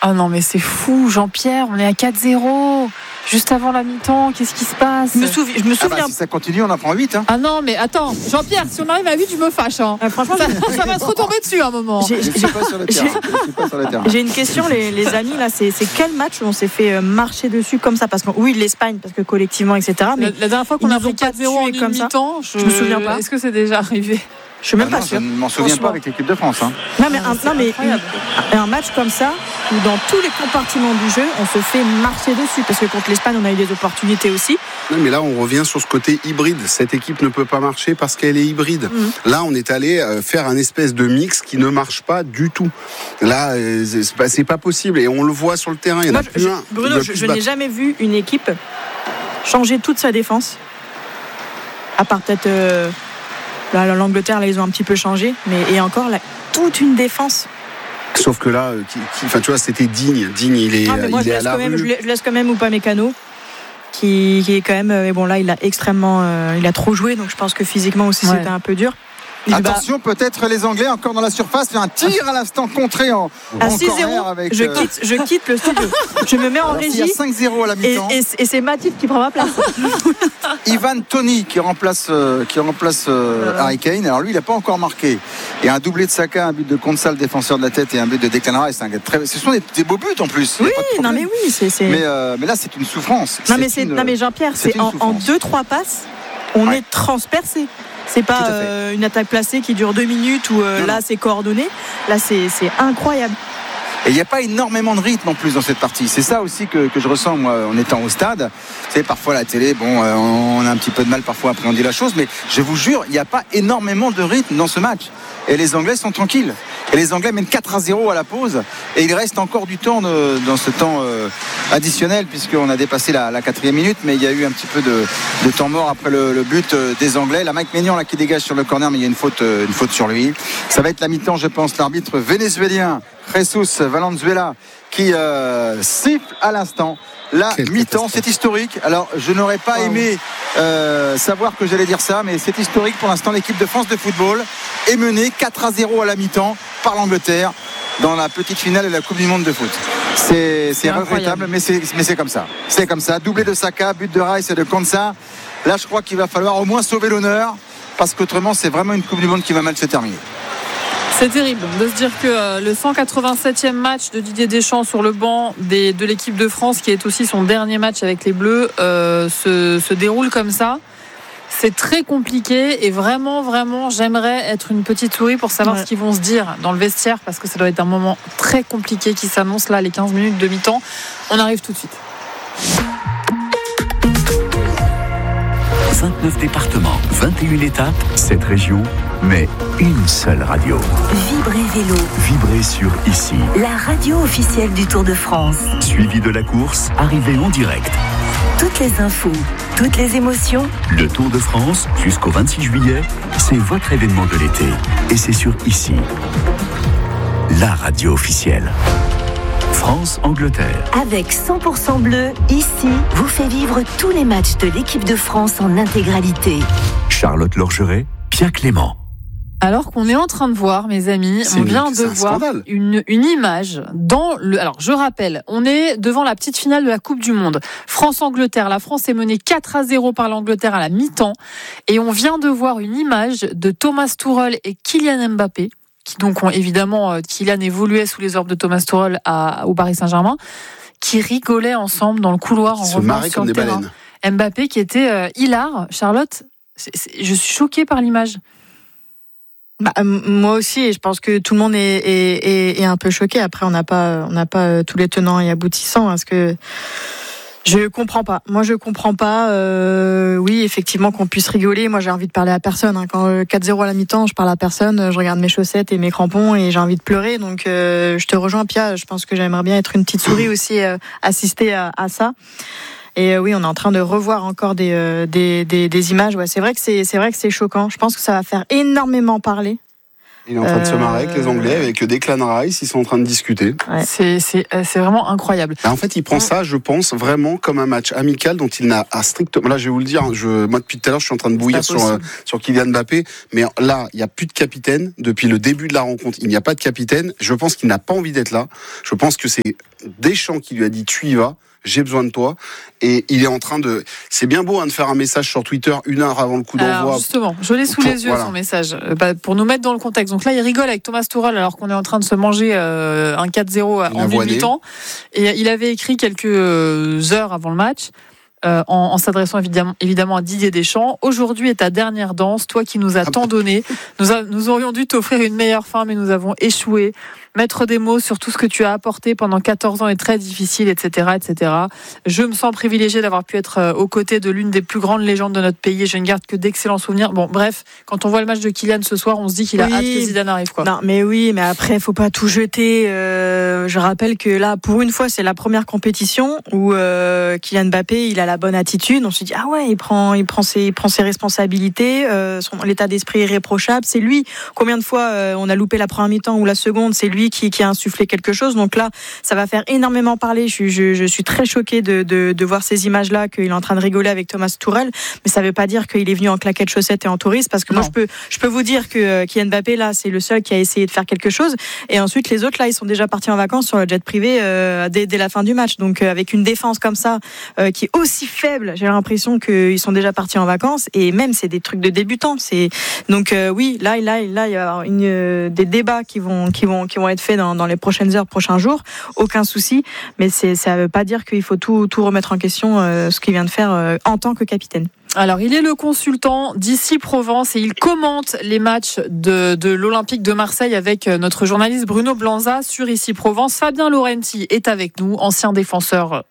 Oh non, mais c'est fou, Jean-Pierre, on est à 4-0. Juste avant la mi-temps, qu'est-ce qui se passe ? Je me souviens. Si ça continue, on en prend 8. Ah non, mais attends, Jean-Pierre, si on arrive à 8, je me fâche. Franchement, ça va se retomber dessus à un moment. Je suis pas sur le terrain. J'ai une question, les amis, là, c'est quel match où on s'est fait marcher dessus comme ça ? Parce que oui, l'Espagne, parce que collectivement, etc. Mais la dernière fois qu'on a pris 4-0 en une mi-temps, je me souviens pas. Est-ce que c'est déjà arrivé ? Je suis même pas Je sûre. ne m'en souviens pas avec l'équipe de France. Non, mais un match comme ça, où dans tous les compartiments du jeu, on se fait marcher dessus. Parce que contre l'Espagne, on a eu des opportunités aussi. Non, mais là, on revient sur ce côté hybride. Cette équipe ne peut pas marcher parce qu'elle est hybride. Là, on est allé faire un espèce de mix qui ne marche pas du tout. Là, c'est pas possible. Et on le voit sur le terrain. Il y en a plus un. Bruno, je n'ai jamais vu une équipe changer toute sa défense. À part peut-être... l'Angleterre, là, ils ont un petit peu changé, et encore là, toute une défense. Sauf que là, tu vois, c'était Digne. Digne, il est, mais moi, il est à la rue. Je laisse quand même Upamecano, qui est quand même. Mais bon, là, il a trop joué, donc je pense que physiquement aussi, c'était un peu dur. Attention, peut-être les Anglais encore dans la surface, fait un tir à l'instant contré en 6-0 avec. Je quitte le studio. Je me mets en régie. Il y a 5-0 à la mi-temps. Et c'est Matip qui prend ma place. Ivan Toney qui remplace Harry Kane. Alors lui, il n'a pas encore marqué. Et un doublé de Saka, un but de Konsa, le défenseur de la tête, et un but de Declan Rice. Ce sont des beaux buts en plus. Oui, non mais oui, c'est. Mais là, c'est une souffrance. Non mais Jean-Pierre, c'est en 2-3 passes, on est transpercé. C'est pas une attaque placée qui dure 2 minutes où là c'est coordonné. Là c'est incroyable. Et il n'y a pas énormément de rythme en plus dans cette partie. C'est ça aussi que je ressens moi en étant au stade. Tu sais, parfois la télé, on a un petit peu de mal parfois à appréhender la chose, mais je vous jure, il n'y a pas énormément de rythme dans ce match. Et les Anglais sont tranquilles. Et les Anglais mènent 4-0 à la pause. Et il reste encore du temps dans ce temps additionnel, puisqu'on a dépassé la 4e minute. Mais il y a eu un petit peu de temps mort après le but des Anglais. La Mike Maignan là, qui dégage sur le corner, mais il y a une faute sur lui. Ça va être la mi-temps, je pense. L'arbitre vénézuélien, Jesus Valenzuela, qui siffle à l'instant. La mi-temps, c'est historique. Alors, je n'aurais pas aimé savoir que j'allais dire ça, mais c'est historique pour l'instant. L'équipe de France de football est menée 4-0 à la mi-temps par l'Angleterre dans la petite finale de la Coupe du Monde de foot. C'est regrettable, mais c'est comme ça. C'est comme ça. Doublé de Saka, but de Rice et de Konsa. Là, je crois qu'il va falloir au moins sauver l'honneur, parce qu'autrement, c'est vraiment une Coupe du Monde qui va mal se terminer. C'est terrible de se dire que le 187e match de Didier Deschamps sur le banc de l'équipe de France, qui est aussi son dernier match avec les Bleus, se déroule comme ça. C'est très compliqué et vraiment, j'aimerais être une petite souris pour savoir ce qu'ils vont se dire dans le vestiaire, parce que ça doit être un moment très compliqué qui s'annonce là, les 15 minutes de mi-temps. On arrive tout de suite. 29 départements, 21 étapes, 7 régions, mais une seule radio. Vibrez Vélo. Vibrez sur Ici. La radio officielle du Tour de France. Suivi de la course, arrivée en direct. Toutes les infos, toutes les émotions. Le Tour de France, jusqu'au 26 juillet, c'est votre événement de l'été. Et c'est sur Ici. La radio officielle. France-Angleterre. Avec 100% bleu, Ici vous fait vivre tous les matchs de l'équipe de France en intégralité. Charlotte Lorgeret, Pierre Clément. Alors qu'on est en train de voir, mes amis, on vient de voir une image dans le... Alors, je rappelle, on est devant la petite finale de la Coupe du Monde. France-Angleterre. La France est menée 4-0 par l'Angleterre à la mi-temps. Et on vient de voir une image de Thomas Tuchel et Kylian Mbappé, qui donc ont évidemment... Kylian évoluait sous les ordres de Thomas Tuchel au Paris Saint-Germain, qui rigolaient ensemble dans le couloir en revenant sur le terrain. Mbappé qui était hilar. Charlotte, je suis choquée par l'image. Moi aussi, et je pense que tout le monde est un peu choqué. Après, on n'a pas tous les tenants et aboutissants, parce que je comprends pas. Moi, je comprends pas. Oui, effectivement, qu'on puisse rigoler. Moi, j'ai envie de parler à personne. Quand 4-0 à la mi-temps, je parle à personne. Je regarde mes chaussettes et mes crampons et j'ai envie de pleurer. Donc, je te rejoins, Pia. Je pense que j'aimerais bien être une petite souris aussi, assister à ça. Et oui, on est en train de revoir encore des images. Ouais, c'est vrai que c'est choquant. Je pense que ça va faire énormément parler. Il est en train de se marrer avec les Anglais, avec Declan Rice, ils sont en train de discuter. Ouais. C'est vraiment incroyable. En fait, il prend ça, je pense, vraiment comme un match amical dont il n'a strictement... Là, je vais vous le dire, moi depuis tout à l'heure, je suis en train de bouillir sur Kylian Mbappé, mais là, il n'y a plus de capitaine. Depuis le début de la rencontre, il n'y a pas de capitaine. Je pense qu'il n'a pas envie d'être là. Je pense que c'est Deschamps qui lui a dit « tu y vas ». J'ai besoin de toi. Et il est en train de... C'est bien beau de faire un message sur Twitter 1 heure avant le coup d'envoi. Alors justement, je l'ai sous les yeux, son message. Pour nous mettre dans le contexte. Donc là, il rigole avec Thomas Tuchel alors qu'on est en train de se manger un 4-0 en milieu du temps. Et il avait écrit quelques heures avant le match, en s'adressant évidemment à Didier Deschamps. Aujourd'hui est ta dernière danse, toi qui nous as tant donné. Nous aurions dû t'offrir une meilleure fin, mais nous avons échoué. Mettre des mots sur tout ce que tu as apporté pendant 14 ans est très difficile, etc., etc. Je me sens privilégié d'avoir pu être aux côtés de l'une des plus grandes légendes de notre pays et je ne garde que d'excellents souvenirs. Bon, bref, quand on voit le match de Kylian ce soir, on se dit qu'il a hâte que Zidane arrive, quoi. Non, mais oui, mais après, faut pas tout jeter. Je rappelle que là, pour une fois, c'est la première compétition où Kylian Mbappé, il a la bonne attitude. On se dit, ah ouais, il prend ses responsabilités. L'état d'esprit est irréprochable. C'est lui. Combien de fois on a loupé la première mi-temps ou la seconde, c'est lui qui a insufflé quelque chose. Donc là, ça va faire énormément parler. Je suis très choquée de voir ces images-là, qu'il est en train de rigoler avec Thomas Tuchel. Mais ça ne veut pas dire qu'il est venu en claquettes chaussettes et en touriste, parce que moi, je peux vous dire que Kylian Mbappé, là, c'est le seul qui a essayé de faire quelque chose. Et ensuite, les autres, là, ils sont déjà partis en vacances sur le jet privé dès la fin du match. Donc, avec une défense comme ça, qui est aussi faible, j'ai l'impression qu'ils sont déjà partis en vacances. Et même, c'est des trucs de débutants. Donc, oui, là, il y a des débats qui vont être faits dans les prochaines heures, prochains jours, aucun souci, mais ça ne veut pas dire qu'il faut tout remettre en question, ce qu'il vient de faire en tant que capitaine. Alors, il est le consultant d'Ici Provence et il commente les matchs de l'Olympique de Marseille avec notre journaliste Bruno Blanza sur Ici Provence. Fabien Laurenti est avec nous, ancien défenseur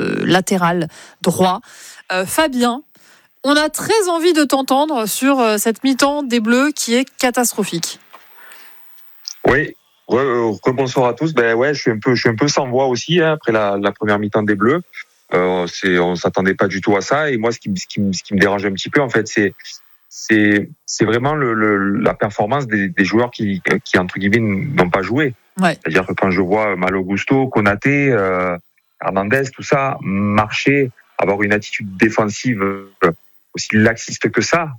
latéral droit. Fabien, on a très envie de t'entendre sur cette mi-temps des Bleus qui est catastrophique. Oui. Bonsoir à tous. Je suis un peu sans voix aussi après la première mi-temps des Bleus. On s'attendait pas du tout à ça. Et moi, ce qui me dérange un petit peu, en fait, c'est vraiment la performance des joueurs qui entre guillemets n'ont pas joué. Ouais. C'est-à-dire que quand je vois Malo Gusto, Konaté, Hernandez, tout ça marcher, avoir une attitude défensive aussi laxiste que ça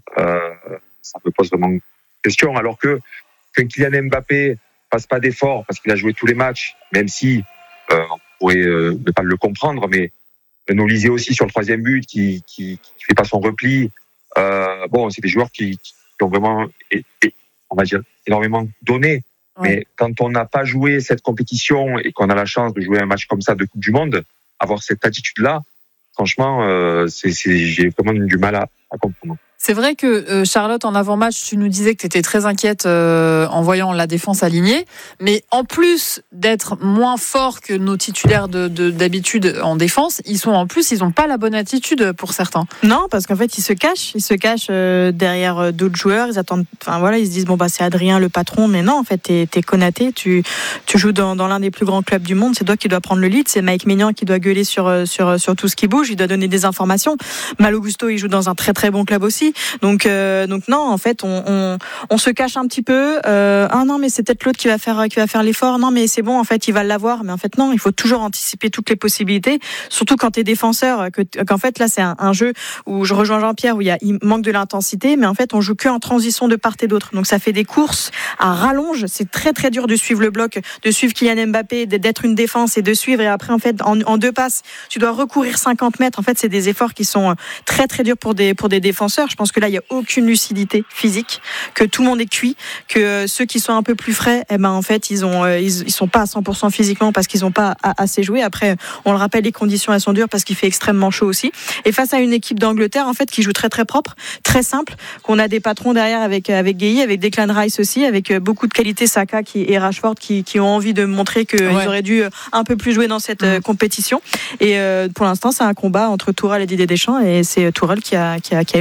me pose vraiment question. Alors que Kylian Mbappé fasse pas d'effort parce qu'il a joué tous les matchs, même si on pourrait ne pas le comprendre, mais nous lisait aussi sur le 3e but qui fait pas son repli. C'est des joueurs qui ont vraiment, on va dire, énormément donné. Ouais. Mais quand on n'a pas joué cette compétition et qu'on a la chance de jouer un match comme ça de Coupe du Monde, avoir cette attitude-là, franchement, j'ai vraiment du mal à comprendre. C'est vrai que Charlotte, en avant-match, tu nous disais que tu étais très inquiète en voyant la défense alignée, mais en plus d'être moins forts que nos titulaires d'habitude en défense, ils n'ont pas la bonne attitude pour certains. Non, parce qu'en fait, ils se cachent derrière d'autres joueurs. Ils attendent, ils se disent c'est Adrien le patron, mais non, en fait, t'es Konaté, tu joues dans l'un des plus grands clubs du monde, c'est toi qui dois prendre le lead, c'est Mike Maignan qui doit gueuler sur tout ce qui bouge, il doit donner des informations. Malo Gusto, il joue dans un très très bon club aussi. Donc non, en fait, on se cache un petit peu. Non, mais c'est peut-être l'autre qui va faire l'effort. Non, mais c'est bon, en fait, il va l'avoir. Mais en fait, non, il faut toujours anticiper toutes les possibilités. Surtout quand t'es défenseur, qu'en fait là, c'est un jeu où je rejoins Jean-Pierre où il manque de l'intensité, mais en fait, on joue que en transition de part et d'autre. Donc ça fait des courses à rallonge. C'est très très dur de suivre le bloc, de suivre Kylian Mbappé, d'être une défense et de suivre. Et après, en fait, en 2 passes, tu dois recourir 50 mètres. En fait, c'est des efforts qui sont très très durs pour des défenseurs. Je pense que là, il n'y a aucune lucidité physique, que tout le monde est cuit, que ceux qui sont un peu plus frais, en fait, ils sont pas à 100% physiquement parce qu'ils n'ont pas assez joué. Après, on le rappelle, les conditions, elles sont dures parce qu'il fait extrêmement chaud aussi. Et face à une équipe d'Angleterre, en fait, qui joue très, très propre, très simple, qu'on a des patrons derrière avec Gueye, avec Declan Rice aussi, avec beaucoup de qualité, Saka et Rashford qui ont envie de montrer qu'ils auraient dû un peu plus jouer dans cette compétition. Et pour l'instant, c'est un combat entre Tourelle et Didier Deschamps et c'est Tourelle qui a eu raison.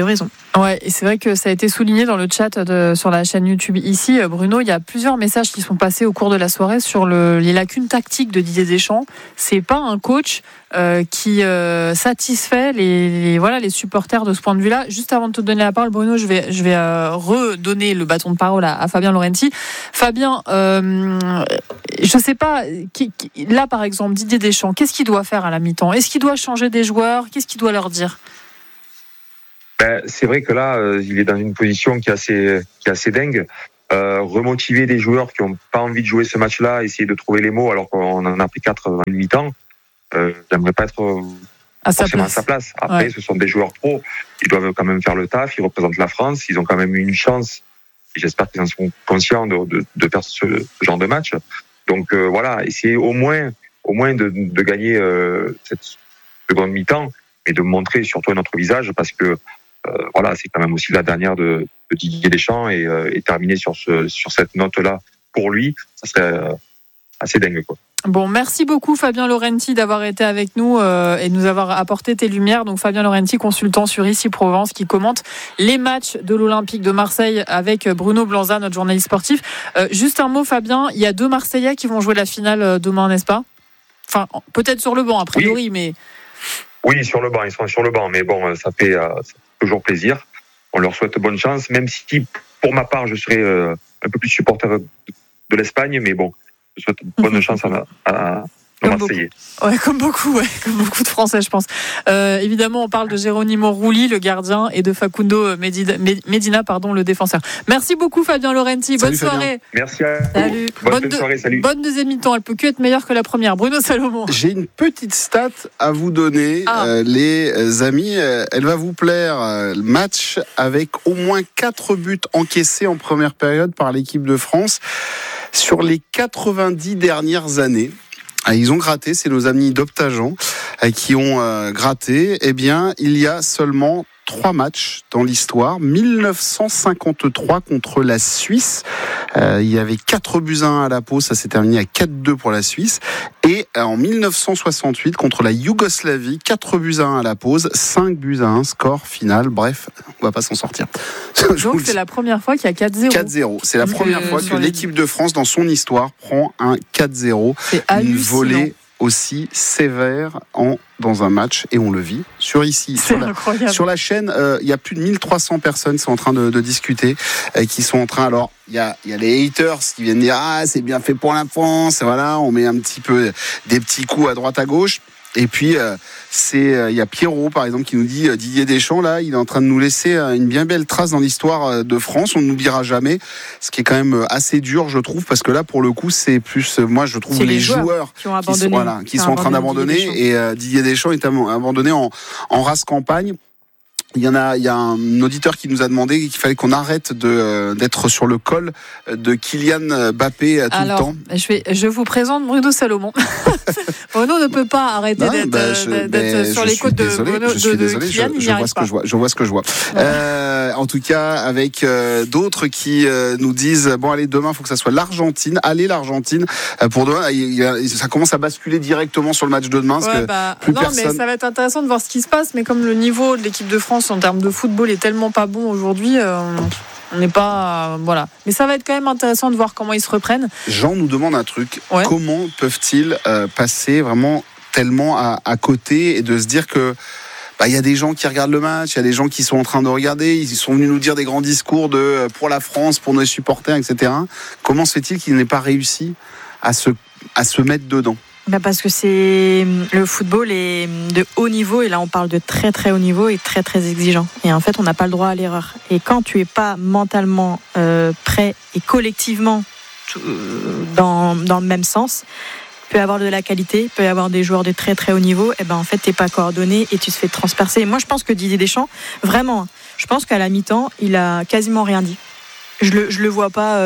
Ouais, et c'est vrai que ça a été souligné dans le chat sur la chaîne YouTube ici, Bruno. Il y a plusieurs messages qui sont passés au cours de la soirée sur les lacunes tactiques de Didier Deschamps. C'est pas un coach qui satisfait les supporters de ce point de vue-là. Juste avant de te donner la parole, Bruno, je vais redonner le bâton de parole à Fabien Laurenti. Fabien, je sais pas, là par exemple, Didier Deschamps, qu'est-ce qu'il doit faire à la mi-temps ? Est-ce qu'il doit changer des joueurs ? Qu'est-ce qu'il doit leur dire ? C'est vrai que là, il est dans une position qui est assez dingue. Remotiver des joueurs qui n'ont pas envie de jouer ce match-là, essayer de trouver les mots alors qu'on en a pris 4 en mi-temps, j'aimerais pas être forcément à sa place. Après, Ce sont des joueurs pros, ils doivent quand même faire le taf, ils représentent la France, ils ont quand même eu une chance, et j'espère qu'ils en sont conscients de faire ce genre de match. Donc voilà, essayer au moins de gagner cette seconde mi-temps et de montrer surtout notre visage parce que c'est quand même aussi la dernière de Didier Deschamps et terminer sur cette note-là pour lui, ça serait assez dingue, quoi. Bon, merci beaucoup Fabien Laurenti d'avoir été avec nous et de nous avoir apporté tes lumières. Donc Fabien Laurenti, consultant sur Ici Provence, qui commente les matchs de l'Olympique de Marseille avec Bruno Blanza, notre journaliste sportif. Juste un mot, Fabien, il y a 2 Marseillais qui vont jouer la finale demain, n'est-ce pas ? Enfin, peut-être sur le banc a priori, mais... Oui, sur le banc, ils sont sur le banc, mais bon, ça fait toujours plaisir. On leur souhaite bonne chance, même si, pour ma part, je serais un peu plus supporter de l'Espagne, mais bon, je souhaite bonne chance à Marseillais. Comme beaucoup de Français, je pense. Évidemment, on parle de Geronimo Rulli, le gardien, et de Facundo Medina, le défenseur. Merci beaucoup, Fabien Laurenti. Bonne soirée. Merci à vous. Salut. Bonne soirée, salut. Bonne deuxième mi-temps. Elle peut que être meilleure que la première. Bruno Salomon. J'ai une petite stat à vous donner, les amis. Elle va vous plaire. Match avec au moins 4 buts encaissés en première période par l'équipe de France sur les 90 dernières années. Ils ont gratté, c'est nos amis d'Optagen qui ont gratté. Eh bien, il y a seulement 3 matchs dans l'histoire. 1953 contre la Suisse. Il y avait 4-1 à la pause, ça s'est terminé à 4-2 pour la Suisse. Et en 1968 contre la Yougoslavie, 4-1 à la pause, 5-1, score final. Bref, on va pas s'en sortir. Donc c'est la première fois qu'il y a 4-0. 4-0. C'est la première fois que l'équipe de France, dans son histoire, prend un 4-0. C'est hallucinant. Une volée aussi sévère dans un match, et on le vit sur la chaîne. Il y a plus de 1300 personnes qui sont en train de discuter, qui sont en train, alors il y a les haters qui viennent dire c'est bien fait pour la France, voilà, on met un petit peu des petits coups à droite à gauche. Et puis il y a Pierrot par exemple qui nous dit Didier Deschamps là, il est en train de nous laisser une bien belle trace dans l'histoire de France, on ne l'oubliera jamais, ce qui est quand même assez dur, je trouve, parce que là pour le coup c'est plus, moi je trouve, les joueurs qui sont en train d'abandonner, et Didier Deschamps est abandonné en race campagne. Il y a un auditeur qui nous a demandé qu'il fallait qu'on arrête d'être sur le col de Kylian Mbappé le temps. Je vous présente Bruno Salomon. Bruno ne peut pas arrêter d'être sur les côtes de Kylian. Je vois ce que je vois. En tout cas, avec d'autres qui nous disent bon allez, demain il faut que ça soit l'Argentine. Allez l'Argentine pour demain. Ça commence à basculer directement sur le match de demain. Mais ça va être intéressant de voir ce qui se passe. Mais comme le niveau de l'équipe de France en termes de football est tellement pas bon aujourd'hui, on n'est pas voilà. Mais ça va être quand même intéressant de voir comment ils se reprennent. Jean nous demande un truc. Comment peuvent-ils passer vraiment tellement à côté et de se dire que il y a des gens qui regardent le match, il y a des gens qui sont en train de regarder, ils sont venus nous dire des grands discours pour la France, pour nos supporters, etc. Comment se fait-il qu'ils n'aient pas réussi à se mettre dedans? Parce que le football est de haut niveau, et là on parle de très très haut niveau et très très exigeant. Et en fait on n'a pas le droit à l'erreur. Et quand tu es pas mentalement prêt et collectivement dans le même sens, il peut y avoir de la qualité, il peut y avoir des joueurs de très très haut niveau, et en fait t'es pas coordonné et tu te fais transpercer. Et moi je pense que Didier Deschamps, vraiment, je pense qu'à la mi-temps il a quasiment rien dit. Je le vois pas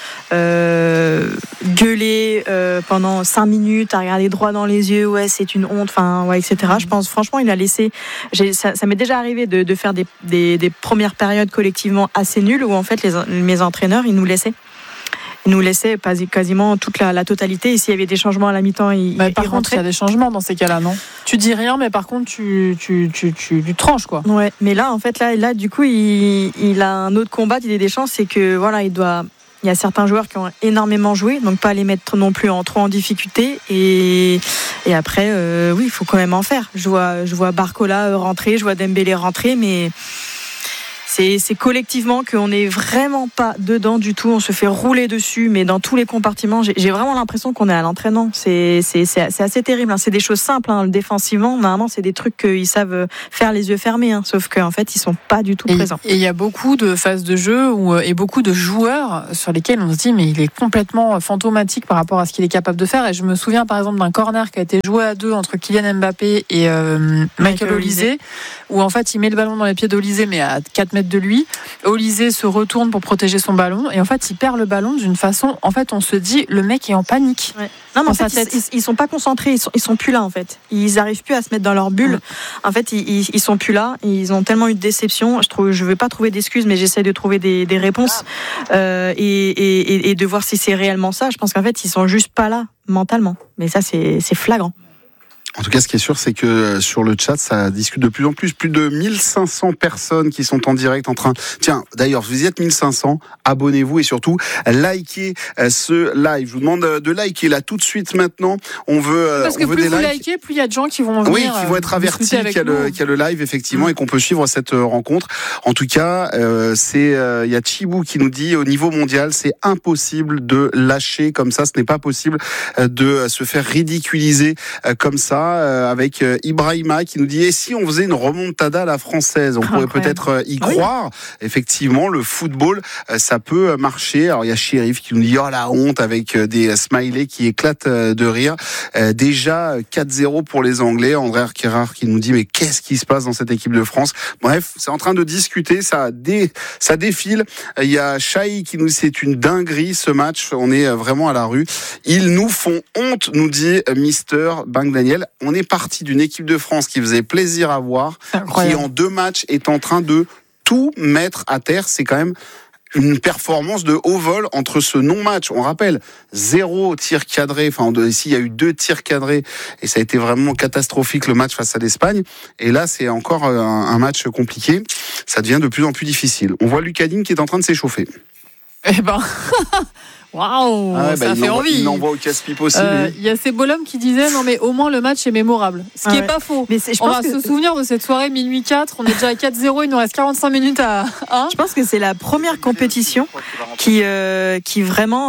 gueuler pendant 5 minutes, à regarder droit dans les yeux, c'est une honte, etc. Je pense franchement il a laissé. Ça m'est déjà arrivé de faire des premières périodes collectivement assez nulles où en fait mes entraîneurs ils nous laissaient. nous laissait quasiment toute la totalité. Et s'il y avait des changements à la mi-temps, par contre, il y a des changements dans ces cas-là, non ? Tu dis rien, mais par contre, tu tranches, quoi. Ouais, mais là, en fait, là, du coup, il a un autre combat d'idée des chances, c'est que voilà, il y a certains joueurs qui ont énormément joué, donc pas les mettre non plus trop en difficulté. Et après, oui, il faut quand même en faire. Je vois Barcola rentrer, je vois Dembélé rentrer, mais c'est collectivement qu'on n'est vraiment pas dedans du tout. On se fait rouler dessus, mais dans tous les compartiments. J'ai vraiment l'impression qu'on est à l'entraînement. C'est assez terrible. Hein. C'est des choses simples. Hein. Défensivement, normalement, c'est des trucs qu'ils savent faire les yeux fermés. Hein. Sauf qu'en fait, ils sont pas du tout présents. Et il y a beaucoup de phases de jeu et beaucoup de joueurs sur lesquels on se dit, mais il est complètement fantomatique par rapport à ce qu'il est capable de faire. Et je me souviens par exemple d'un corner qui a été joué à deux entre Kylian Mbappé et Michael Olise, où en fait, il met le ballon dans les pieds d'Olise, mais à 4 mètres de lui. Olise se retourne pour protéger son ballon et en fait il perd le ballon d'une façon, en fait on se dit le mec est en panique. Ouais. Non mais en fait ils sont pas concentrés, ils sont plus là en fait. Ils arrivent plus à se mettre dans leur bulle. En fait ils sont plus là, ils ont tellement eu de déception. Je veux pas trouver d'excuses, mais j'essaie de trouver des réponses et de voir si c'est réellement ça. Je pense qu'en fait ils sont juste pas là mentalement. Mais ça c'est flagrant. En tout cas, ce qui est sûr, c'est que sur le chat, ça discute de plus en plus. Plus de 1500 personnes qui sont en direct en train... Tiens, d'ailleurs, vous y êtes 1500, abonnez-vous et surtout, likez ce live. Je vous demande de liker là tout de suite maintenant. On veut Parce que plus vous likez, plus il y a de gens qui vont venir. Oui, qui vont être avertis qu'il y a le live, effectivement, et qu'on peut suivre cette rencontre. En tout cas, il y a Chibou qui nous dit, au niveau mondial, c'est impossible de lâcher comme ça. Ce n'est pas possible de se faire ridiculiser comme ça. Avec Ibrahima qui nous dit, et si on faisait une remontada à la française, on pourrait peut-être y croire. Effectivement, le football, ça peut marcher. Alors il y a Chérif qui nous dit, oh la honte, avec des smileys qui éclatent de rire. Déjà 4-0 pour les Anglais. André Arquerard qui nous dit, mais qu'est-ce qui se passe dans cette équipe de France? Bref, c'est en train de discuter, ça défile. Il y a Chahi qui nous dit, c'est une dinguerie ce match, on est vraiment à la rue. Ils nous font honte, nous dit Mister Bang Daniel. On est parti d'une équipe de France qui faisait plaisir à voir, qui en 2 matchs est en train de tout mettre à terre. C'est quand même une performance de haut vol entre ce non-match. On rappelle, 0 tir cadré. Enfin, ici, il y a eu 2 tirs cadrés et ça a été vraiment catastrophique le match face à l'Espagne. Et là, c'est encore un match compliqué. Ça devient de plus en plus difficile. On voit Lucadine qui est en train de s'échauffer. Eh ben... Waouh, ça fait envie. Il envoie au casse-pipe aussi. Il y a ces bonhommes qui disaient non mais au moins le match est mémorable. Ce qui est pas faux. Mais on va se souvenir de cette soirée minuit 4. On est déjà à 4-0. Il nous reste 45 minutes à 1. Je pense que c'est la première compétition qui vraiment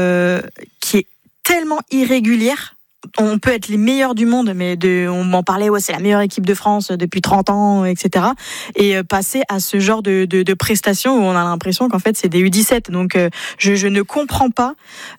qui est tellement irrégulière. On peut être les meilleurs du monde, mais on m'en parlait, c'est la meilleure équipe de France depuis 30 ans, etc. Et passer à ce genre de prestations où on a l'impression qu'en fait c'est des U17. Donc je ne comprends pas.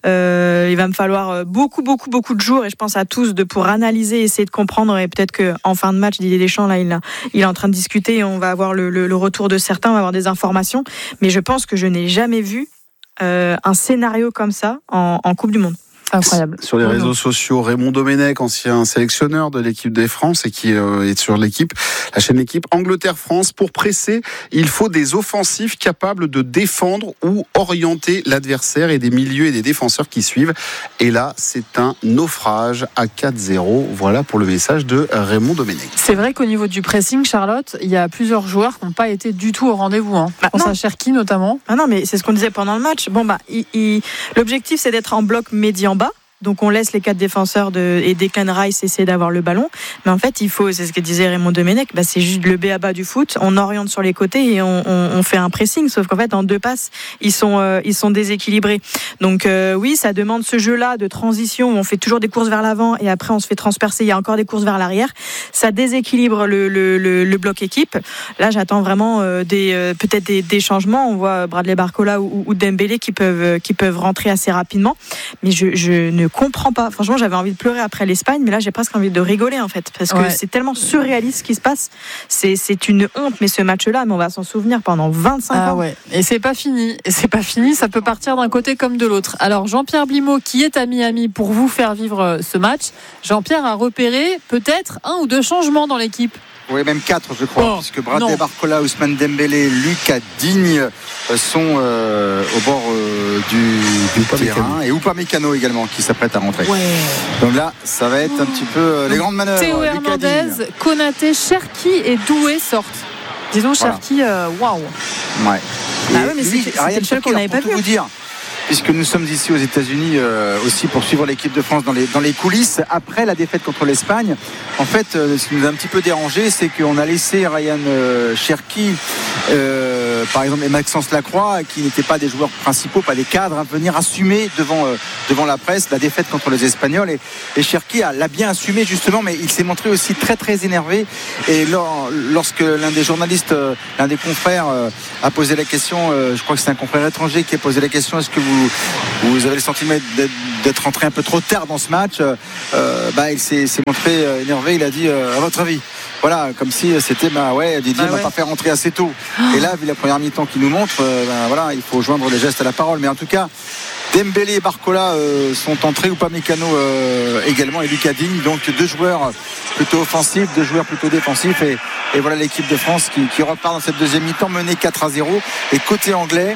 Il va me falloir beaucoup de jours, et je pense à tous, pour analyser, essayer de comprendre. Et peut-être qu'en fin de match, Didier Deschamps là, il est en train de discuter et on va avoir le retour de certains, on va avoir des informations. Mais je pense que je n'ai jamais vu un scénario comme ça en Coupe du Monde. Incroyable. Sur les réseaux sociaux, Raymond Domenech, ancien sélectionneur de l'équipe des France et qui est sur l'équipe, la chaîne L'équipe. Angleterre-France, pour presser, il faut des offensifs capables de défendre ou orienter l'adversaire et des milieux et des défenseurs qui suivent. Et là, c'est un naufrage à 4-0. Voilà pour le message de Raymond Domenech. C'est vrai qu'au niveau du pressing, Charlotte, il y a plusieurs joueurs qui n'ont pas été du tout au rendez-vous. Je pense à Cherki notamment. Ah non, mais c'est ce qu'on disait pendant le match. Bon, l'objectif, c'est d'être en bloc médian bas. Donc on laisse les 4 défenseurs et Declan Rice essayer d'avoir le ballon, mais en fait c'est ce que disait Raymond Domenech, c'est juste le b.a.-ba du foot. On oriente sur les côtés et on fait un pressing, sauf qu'en fait en 2 passes ils sont déséquilibrés. Donc oui, ça demande ce jeu-là de transition où on fait toujours des courses vers l'avant et après on se fait transpercer, il y a encore des courses vers l'arrière. Ça déséquilibre le bloc équipe. Là j'attends vraiment peut-être des changements. On voit Bradley Barcola ou Dembélé qui peuvent rentrer assez rapidement, mais je ne comprends pas. Franchement, j'avais envie de pleurer après l'Espagne, mais là, j'ai presque envie de rigoler, en fait, parce que c'est tellement surréaliste ce qui se passe. C'est une honte, mais ce match-là, on va s'en souvenir pendant 25 ans. Ouais. Et c'est pas fini. Ça peut partir d'un côté comme de l'autre. Alors, Jean-Pierre Blimaud, qui est à Miami pour vous faire vivre ce match, Jean-Pierre a repéré peut-être 1 ou 2 changements dans l'équipe. Oui, même 4 je crois, puisque Bradley Barcola, Ousmane Dembélé, Lucas Digne sont au bord du terrain, et Upamecano également qui s'apprête à rentrer. Ouais. Donc là, ça va être un petit peu les grandes manœuvres. Théo Hernandez, Konaté, Cherki et Doué sortent. Disons Cherki, waouh. Ouais. Ah ouais, mais c'était le seul qu'on n'avait pas vu. Vous dire, puisque nous sommes ici aux États-Unis aussi pour suivre l'équipe de France dans les coulisses après la défaite contre l'Espagne. En fait, ce qui nous a un petit peu dérangé, c'est qu'on a laissé Ryan Cherki, par exemple, et Maxence Lacroix, qui n'étaient pas des joueurs principaux, pas des cadres, venir assumer devant la presse la défaite contre les Espagnols. Et Cherki l'a bien assumé justement, mais il s'est montré aussi très très énervé. Et lorsque l'un des journalistes, l'un des confrères a posé la question, je crois que c'est un confrère étranger qui a posé la question, est-ce que vous avez le sentiment d'être rentré un peu trop tard dans ce match? Il s'est montré énervé. Il a dit à votre avis, voilà, comme si c'était Didier m'a pas fait rentrer assez tôt. Et là, vu la première mi-temps qu'il nous montre, il faut joindre les gestes à la parole. Mais en tout cas, Dembélé et Barcola sont entrés, Upamecano également, et Lucas Digne. Donc 2 joueurs plutôt offensifs, 2 joueurs plutôt défensifs, et voilà l'équipe de France qui repart dans cette deuxième mi-temps menée 4-0. Et côté anglais,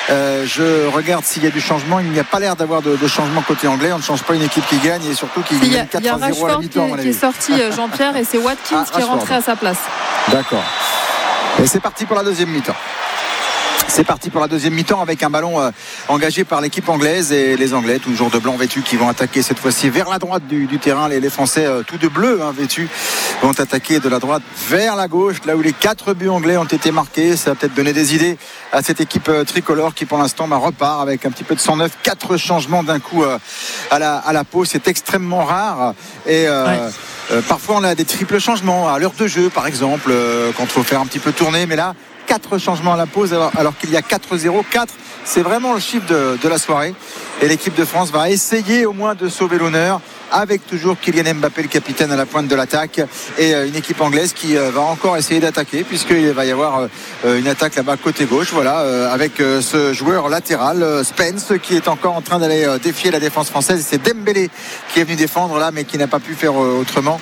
je regarde s'il y a du changement. Il n'y a pas l'air d'avoir de changement côté anglais. On ne change pas une équipe qui gagne, et surtout qui gagne 4-0 à la mi-temps. Il y a Rashford qui est sorti, Jean-Pierre, et c'est Watkins qui est rentré à sa place. D'accord. Et c'est parti pour la deuxième mi-temps. C'est parti pour la deuxième mi-temps avec un ballon engagé par l'équipe anglaise, et les Anglais, toujours de blanc vêtus, qui vont attaquer cette fois-ci vers la droite du terrain. Les Français, tout de bleu vêtus, vont attaquer de la droite vers la gauche, là où les 4 buts anglais ont été marqués. Ça va peut-être donner des idées à cette équipe tricolore qui pour l'instant repart avec un petit peu de 109, 4 changements d'un coup à la pause. C'est extrêmement rare, et parfois on a des triples changements à l'heure de jeu, par exemple, quand il faut faire un petit peu tourner, mais là 4 changements à la pause alors qu'il y a 4-0. 4, c'est vraiment le chiffre de la soirée, et l'équipe de France va essayer au moins de sauver l'honneur, avec toujours Kylian Mbappé, le capitaine, à la pointe de l'attaque, et une équipe anglaise qui va encore essayer d'attaquer, puisqu'il va y avoir une attaque là-bas côté gauche, avec ce joueur latéral Spence, qui est encore en train d'aller défier la défense française. C'est Dembélé qui est venu défendre là, mais qui n'a pas pu faire autrement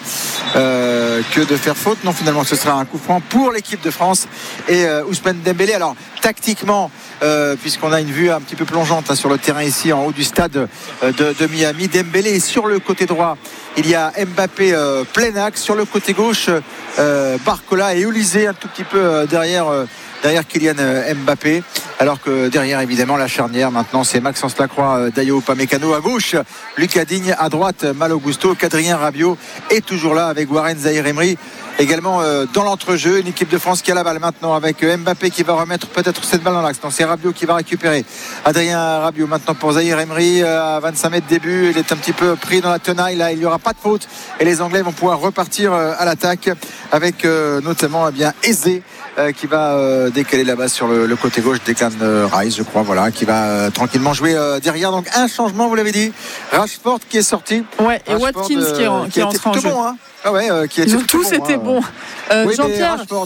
que de faire faute. Non, finalement ce sera un coup franc pour l'équipe de France, et Ousmane Dembélé, alors tactiquement, puisqu'on a une vue un petit peu plongeante sur le terrain ici en haut du stade de Miami, Dembélé est sur le côté droit, il y a Mbappé plein axe, sur le côté gauche Barcola, et Olysée un tout petit peu derrière Kylian Mbappé, alors que derrière évidemment la charnière maintenant c'est Maxence Lacroix, Dayo Upamecano à gauche, Lucas Digne à droite, Malo Gusto, Adrien Rabiot est toujours là avec Warren Zaïre-Emery également dans l'entrejeu. Une équipe de France qui a la balle maintenant avec Mbappé qui va remettre peut-être cette balle dans l'axe. Non, c'est Rabiot qui va récupérer. Adrien Rabiot maintenant pour Zaïre-Emery à 25 mètres début. Il est un petit peu pris dans la tenaille. Là, il n'y aura pas de faute, et les Anglais vont pouvoir repartir à l'attaque avec notamment Eze qui va décaler la base sur le côté gauche. Declan Rice, je crois, qui va tranquillement jouer derrière. Donc un changement, vous l'avez dit, Rashford qui est sorti, et Watkins qui est entré en jeu. Ils ont tous été bons. Oui, Jean-Pierre, Rashford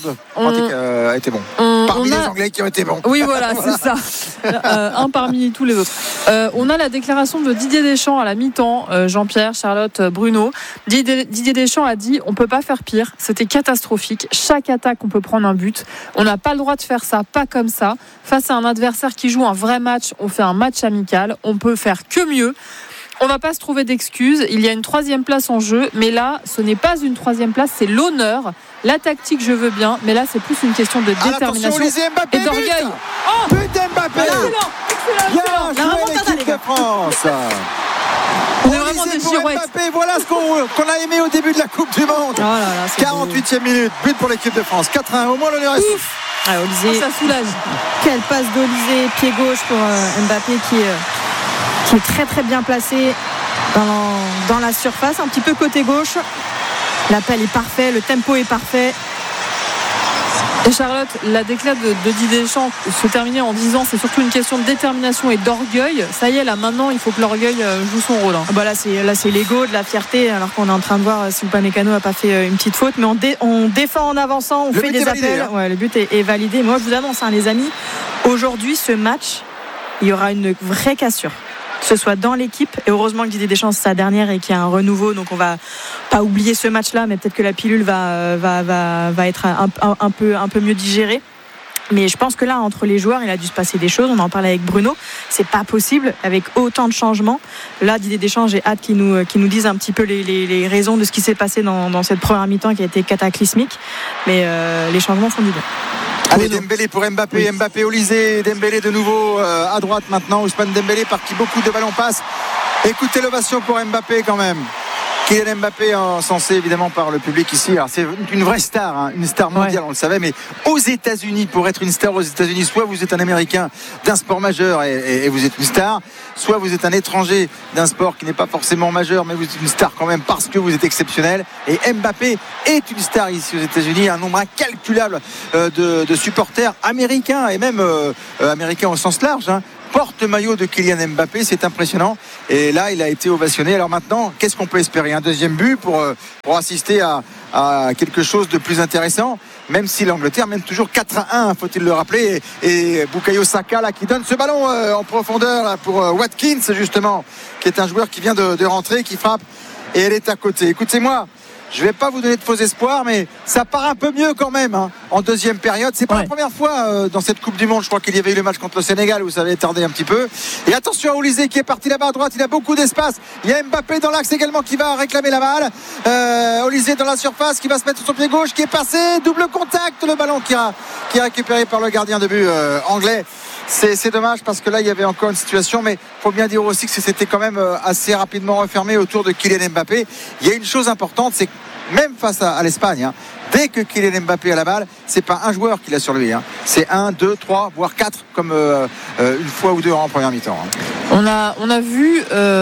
a été bon. Parmi les Anglais qui ont été bons. Oui, voilà, c'est ça. Un parmi tous les autres. On a la déclaration de Didier Deschamps à la mi-temps. Jean-Pierre, Charlotte, Bruno. Didier Deschamps a dit: on peut pas faire pire. C'était catastrophique. Chaque attaque, on peut prendre un but. On n'a pas le droit de faire ça, pas comme ça. Face à un adversaire qui joue un vrai match, on fait un match amical. On peut faire que mieux. On va pas se trouver d'excuses. Il y a une 3e place en jeu, mais là, ce n'est pas une 3e place, c'est l'honneur. La tactique, je veux bien, mais là, c'est plus une question de détermination et d'orgueil. But d'Mbappé. Excellent. Bien joué l'équipe de France. On est vraiment des girouettes. Mbappé, voilà ce qu'on a aimé au début de la Coupe du Monde. 48e minute, but pour l'équipe de France. 4-1, au moins l'honneur est souffle. Olysée, ça soulage. Quelle passe d'Olysée, pied gauche pour Mbappé qui est très très bien placé dans la surface, un petit peu côté gauche. L'appel est parfait, le tempo est parfait. Et Charlotte, la déclat de Didier Deschamps se terminait en disant c'est surtout une question de détermination et d'orgueil. Ça y est, là maintenant il faut que l'orgueil joue son rôle. Là c'est l'ego, de la fierté, alors qu'on est en train de voir si Upamecano n'a pas fait une petite faute, mais on défend en avançant, on fait des appels. Le but est validé. Moi je vous annonce, les amis, aujourd'hui ce match, il y aura une vraie cassure. que ce soit dans l'équipe. Et heureusement que Didier Deschamps c'est sa dernière et qu'il y a un renouveau, donc on va pas oublier ce match-là, mais peut-être que la pilule va être un peu mieux digérée. Mais je pense que là, entre les joueurs, il a dû se passer des choses. On en parlait avec Bruno. C'est pas possible avec autant de changements. Là, Didier Deschamps, j'ai hâte qu'il nous dise un petit peu les raisons de ce qui s'est passé dans cette première mi-temps qui a été cataclysmique. Mais les changements font du bien. Allez, Dembélé pour Mbappé. Oui. Mbappé, Olysée, Dembélé de nouveau à droite maintenant. Ousmane Dembélé par qui beaucoup de ballons passent. Écoutez l'ovation pour Mbappé quand même. Kylian Mbappé, encensé évidemment par le public ici. Alors c'est une vraie star, hein, une star mondiale, on le savait, mais aux États-Unis, pour être une star aux États-Unis, soit vous êtes un Américain d'un sport majeur et vous êtes une star, soit vous êtes un étranger d'un sport qui n'est pas forcément majeur, mais vous êtes une star quand même parce que vous êtes exceptionnel. Et Mbappé est une star ici aux États-Unis, un nombre incalculable de supporters américains et même américains au sens large. Hein. Porte-maillot de Kylian Mbappé, c'est impressionnant. Et là, il a été ovationné. Alors maintenant, qu'est-ce qu'on peut espérer ? Un deuxième but pour assister à quelque chose de plus intéressant, même si l'Angleterre mène toujours 4-1, faut-il le rappeler. Et Bukayo Saka là, qui donne ce ballon en profondeur là, pour Watkins, justement, qui est un joueur qui vient de rentrer, qui frappe. Et elle est à côté. Écoutez-moi. Je ne vais pas vous donner de faux espoirs, mais ça part un peu mieux quand même hein, en deuxième période. C'est pas la première fois dans cette Coupe du Monde. Je crois qu'il y avait eu le match contre le Sénégal où ça avait tardé un petit peu. Et attention à Olysée qui est parti là-bas à droite. Il a beaucoup d'espace. Il y a Mbappé dans l'axe également qui va réclamer la balle. Olysée dans la surface qui va se mettre sur son pied gauche, qui est passé. Double contact. Le ballon qui est récupéré par le gardien de but anglais. C'est dommage parce que là il y avait encore une situation, mais il faut bien dire aussi que c'était quand même assez rapidement refermé autour de Kylian Mbappé. Il y a une chose importante, c'est que même face à l'Espagne, hein, dès que Kylian Mbappé a la balle, c'est pas un joueur qui l'a sur lui, hein. C'est 1, 2, 3, voire 4 comme une fois ou deux en première mi-temps. Hein. On a vu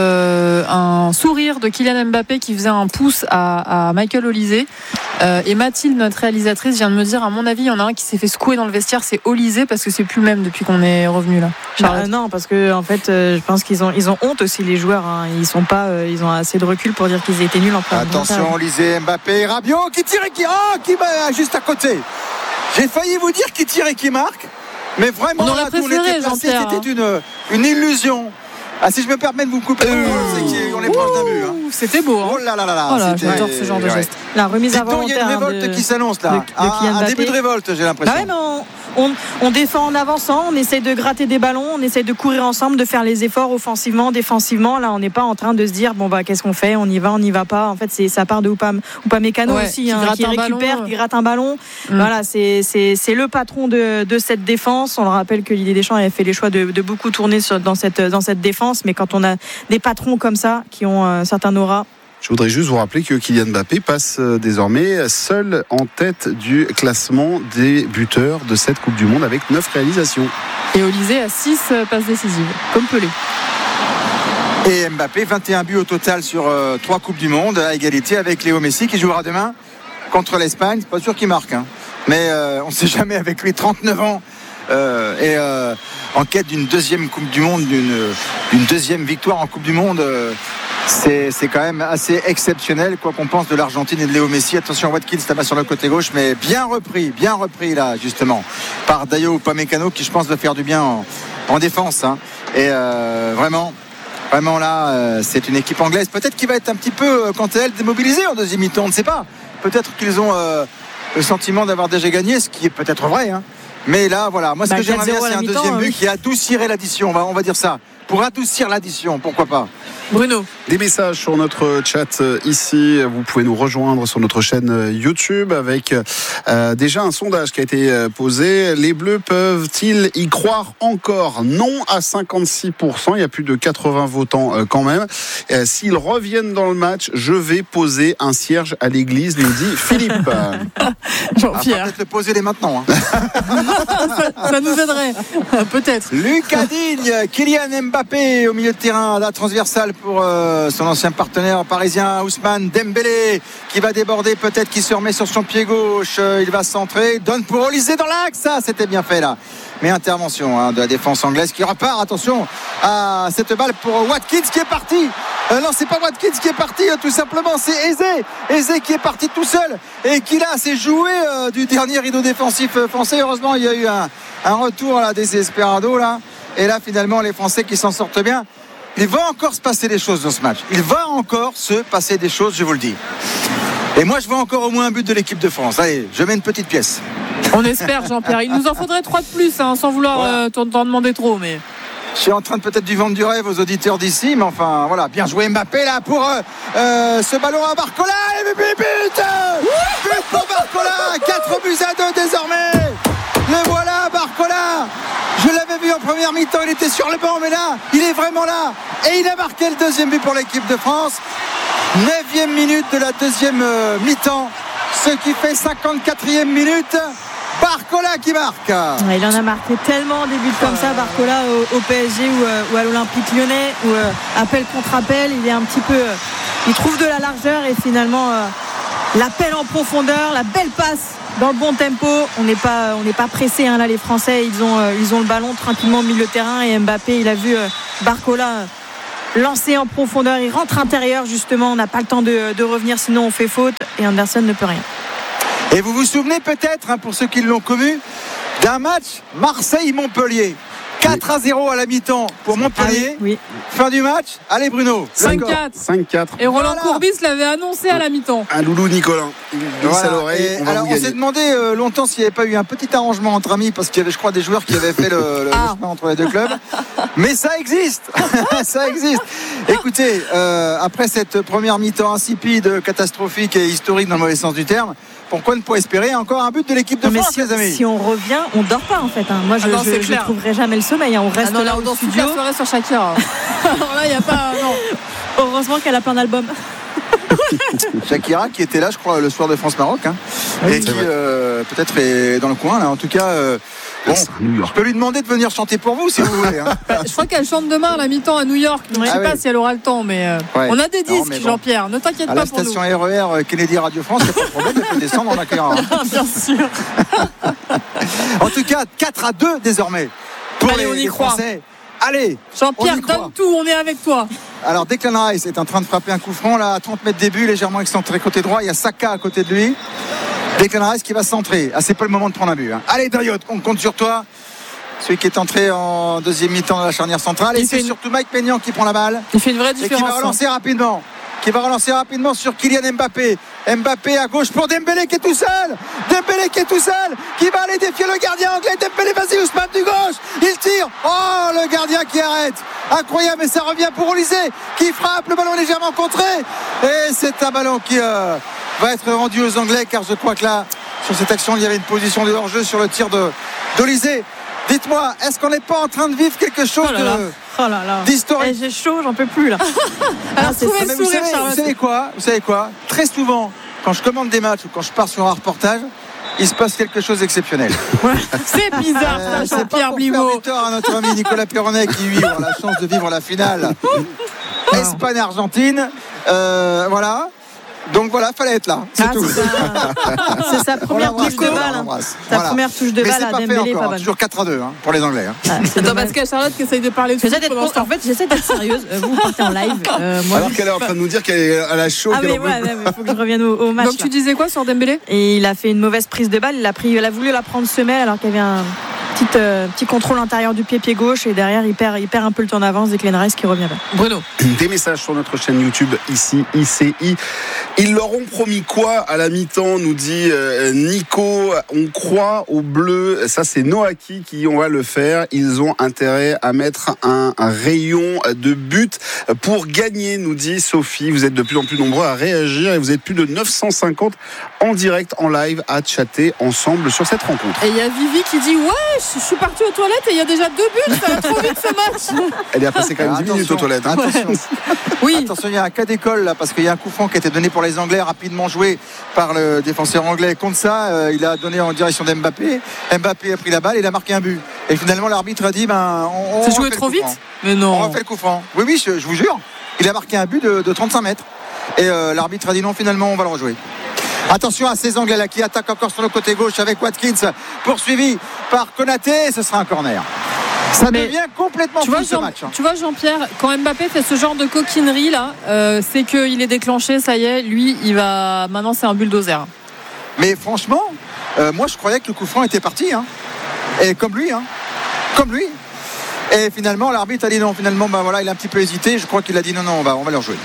un sourire de Kylian Mbappé qui faisait un pouce à Michael Olysée. Et Mathilde, notre réalisatrice, vient de me dire, à mon avis, il y en a un qui s'est fait secouer dans le vestiaire, c'est Olysée, parce que c'est plus le même depuis qu'on est revenu là. Non, parce que en fait, je pense qu'ils ont honte aussi les joueurs. Hein. Ils ont assez de recul pour dire qu'ils étaient nuls en première mi-temps. Attention, Olysée, Mbappé, Rabiot qui tire et qui va juste à côté. J'ai failli vous dire qui tire et qui marque, mais vraiment là, tout était placé, c'était une illusion. Ah, si je me permets de vous couper, on est proche d'un but. Hein. C'était beau. Hein. Oh là là là là. J'adore ce genre de geste. La remise avant. Il y a une révolte qui s'annonce là. Un début de révolte, j'ai l'impression. Bah ouais, mais on défend en avançant, on essaye de gratter des ballons, on essaye de courir ensemble, de faire les efforts offensivement, défensivement. Là, on n'est pas en train de se dire bon bah qu'est-ce qu'on fait, on y va pas. En fait, ça part de Upamecano aussi, qui récupère, qui gratte un ballon. Voilà, c'est le patron de cette défense. On le rappelle que Didier Deschamps avait fait les choix de beaucoup tourner dans cette défense. Mais quand on a des patrons comme ça qui ont un certain aura. Je voudrais juste vous rappeler que Kylian Mbappé passe désormais seul en tête du classement des buteurs de cette Coupe du Monde avec 9 réalisations. Et Olysée a 6 passes décisives, comme Pelé. Et Mbappé, 21 buts au total sur 3 Coupes du Monde, à égalité avec Léo Messi qui jouera demain contre l'Espagne. C'est pas sûr qu'il marque, hein. Mais on ne sait jamais avec lui, 39 ans. En quête d'une deuxième Coupe du Monde, d'une deuxième victoire en Coupe du Monde, c'est quand même assez exceptionnel, quoi qu'on pense de l'Argentine et de Léo Messi. Attention, Watkins là-bas sur le côté gauche, mais bien repris là justement par Dayo Upamecano qui je pense va faire du bien en défense. Hein. Et vraiment là, c'est une équipe anglaise peut-être qui va être un petit peu, quant à elle, démobilisée en deuxième mi-temps. On ne sait pas. Peut-être qu'ils ont le sentiment d'avoir déjà gagné, ce qui est peut-être vrai. Hein. Mais là, voilà, moi ce que j'aimerais bien, c'est un deuxième but qui adoucirait l'addition, on va dire ça. Pour adoucir l'addition, pourquoi pas. Bruno. Des messages sur notre chat ici. Vous pouvez nous rejoindre sur notre chaîne YouTube avec déjà un sondage qui a été posé. Les Bleus peuvent-ils y croire encore ? Non à 56%. Il y a plus de 80 votants quand même. S'ils reviennent dans le match, je vais poser un cierge à l'église, nous dit Philippe. Jean-Pierre. Peut-être le poser dès maintenant. Hein. ça nous aiderait. Peut-être. Lucas Digne, Kylian Mbappé au milieu de terrain, la transversale pour son ancien partenaire parisien Ousmane Dembélé qui va déborder, peut-être qui se remet sur son pied gauche, il va centrer, donne pour Olysée dans l'axe, ça c'était bien fait là, mais intervention de la défense anglaise qui repart, attention à cette balle pour Watkins qui est parti, non c'est pas Watkins qui est parti tout simplement, c'est Eze qui est parti tout seul et qui là s'est joué du dernier rideau défensif français. Heureusement il y a eu un retour là des Desperado là. Et là finalement les Français qui s'en sortent bien. il va encore se passer des choses dans ce match. Il va encore se passer des choses, je vous le dis. Et moi, je vois encore au moins un but de l'équipe de France. Allez, je mets une petite pièce. On espère, Jean-Pierre. Il nous en faudrait 3 de plus, sans vouloir t'en demander trop, mais... Je suis en train de peut-être du vendre du rêve aux auditeurs d'ici, mais enfin voilà, bien joué Mbappé là pour ce ballon à Barcola et but pour Barcola, 4-2 désormais. Le voilà Barcola. Je l'avais vu en première mi-temps, il était sur le banc, mais là, il est vraiment là et il a marqué le deuxième but pour l'équipe de France. 9e minute de la deuxième mi-temps, ce qui fait 54e minute. Barcola qui marque. Il en a marqué tellement des buts comme ça, Barcola au PSG ou à l'Olympique Lyonnais, où appel contre appel, il est un petit peu, il trouve de la largeur et finalement l'appel en profondeur, la belle passe dans le bon tempo. On n'est pas pressé là, les Français, ils ont le ballon tranquillement au milieu de terrain et Mbappé, il a vu Barcola lancer en profondeur, il rentre intérieur justement, on n'a pas le temps de revenir sinon on fait faute et Anderson ne peut rien. Et vous vous souvenez peut-être, pour ceux qui l'ont connu, d'un match Marseille-Montpellier. 4-0 à la mi-temps pour Montpellier. Oui. Fin du match. Allez Bruno. 5-4. Et Roland Courbis l'avait annoncé à la mi-temps. Un loulou Nicolas. Voilà. On s'est demandé longtemps s'il n'y avait pas eu un petit arrangement entre amis parce qu'il y avait, je crois, des joueurs qui avaient fait le chemin entre les deux clubs. Mais ça existe. Ça existe. Écoutez, après cette première mi-temps insipide, catastrophique et historique dans le mauvais sens du terme, pourquoi ne pas espérer encore un but de l'équipe de France, les amis? Si on revient, on dort pas en fait. Moi, je ne trouverai jamais le sommeil. On reste là au studio. La soirée sur Shakira. Alors là, il n'y a pas. Non. Heureusement qu'elle a plein d'albums. Shakira qui était là, je crois, le soir de France-Maroc, et qui peut-être est dans le coin là. En tout cas, je peux lui demander de venir chanter pour vous si vous voulez. Je crois qu'elle chante demain à la mi-temps à New York. Donc je sais pas si elle aura le temps, mais on a des disques, Jean-Pierre. Ne t'inquiète pas pour nous. À la station RER Kennedy Radio France, il n'y a pas de problème, elle peut descendre, on l'accueillera. Bien sûr. En tout cas, 4-2 désormais pour les Français. Allez, Jean-Pierre, donne tout, on est avec toi. Alors Declan Rice est en train de frapper un coup franc là à 30 mètres des buts, légèrement excentré côté droit. Il y a Saka à côté de lui. Declan Rice qui va centrer. C'est pas le moment de prendre un but. Allez Dayot, on compte sur toi. Celui qui est entré en deuxième mi-temps dans la charnière centrale. Et c'est surtout Mike Maignan qui prend la balle. Il fait une vraie différence. Et qui va relancer rapidement. Qui va relancer rapidement sur Kylian Mbappé. Mbappé à gauche pour Dembélé qui est tout seul. Dembélé qui est tout seul. Qui va aller défier le gardien anglais. Dembélé, vas-y Ousmane du gauche. Il tire. Oh, le gardien qui arrête. Incroyable, mais ça revient pour Olysée qui frappe. Le ballon légèrement contré. Et c'est un ballon qui va être rendu aux Anglais, car je crois que là, sur cette action, il y avait une position de hors-jeu sur le tir d'Olysée. Dites-moi, est-ce qu'on n'est pas en train de vivre quelque chose d'historique? J'ai chaud, j'en peux plus là. Alors, vous savez quoi? Très souvent, quand je commande des matchs ou quand je pars sur un reportage, il se passe quelque chose d'exceptionnel. C'est bizarre, ça, Jean-Pierre Blimaud. C'est pas pour faire du tort à notre ami Nicolas Perronnet qui lui aura la chance de vivre la finale Espagne-Argentine. Voilà. Donc voilà, fallait être là. C'est tout. C'est sa première touche de balle. Sa première touche de balle à Dembélé, pas bonne. Toujours 4-2 pour les Anglais. Attends, parce qu'il y a Charlotte qui essaye de parler de foot. En fait, j'essaie d'être sérieuse. Vous partez en live. Alors qu'elle est en train de nous dire qu'elle a chaud. Ah mais ouais, il faut que je revienne au match. Donc tu disais quoi sur Dembélé? Et il a fait une mauvaise prise de balle. Il a voulu la prendre semelle alors qu'il y avait un petit contrôle intérieur du pied gauche et derrière il perd un peu le temps d'avance. Declan Rice qui revient bien. Bruno. Des messages sur notre chaîne YouTube ici ICI. Ils leur ont promis quoi à la mi-temps, nous dit Nico. On croit aux Bleus. Ça c'est Noaki qui on va le faire. Ils ont intérêt à mettre un rayon de but pour gagner, nous dit Sophie. Vous êtes de plus en plus nombreux à réagir et vous êtes plus de 950 en direct, en live, à chatter ensemble sur cette rencontre. Et il y a Vivi qui dit ouais, je suis parti aux toilettes et il y a déjà 2 buts, ça va trop vite ce match. Elle est passée quand même 10 minutes aux toilettes. Attention. Oui. Attention, il y a un cas d'école là parce qu'il y a un coup franc qui a été donné pour les Anglais, rapidement joué par le défenseur anglais. Contre ça, il a donné en direction d'Mbappé. Mbappé a pris la balle et il a marqué un but. Et finalement, l'arbitre a dit on c'est joué trop vite. Mais non. On refait le coup franc. Oui, je vous jure. Il a marqué un but de 35 mètres. Et l'arbitre a dit non, finalement, on va le rejouer. Attention à ces Anglais là qui attaquent encore sur le côté gauche avec Watkins, poursuivi par Konaté. Ce sera un corner. Ça devient complètement fou ce match. Tu vois Jean-Pierre, quand Mbappé fait ce genre de coquinerie là, c'est qu'il est déclenché, ça y est, lui il va, maintenant c'est un bulldozer. Mais franchement, moi je croyais que le coup franc était parti, et comme lui. Et finalement, l'arbitre a dit non. Finalement, voilà, il a un petit peu hésité. Je crois qu'il a dit non, on va leur jouer.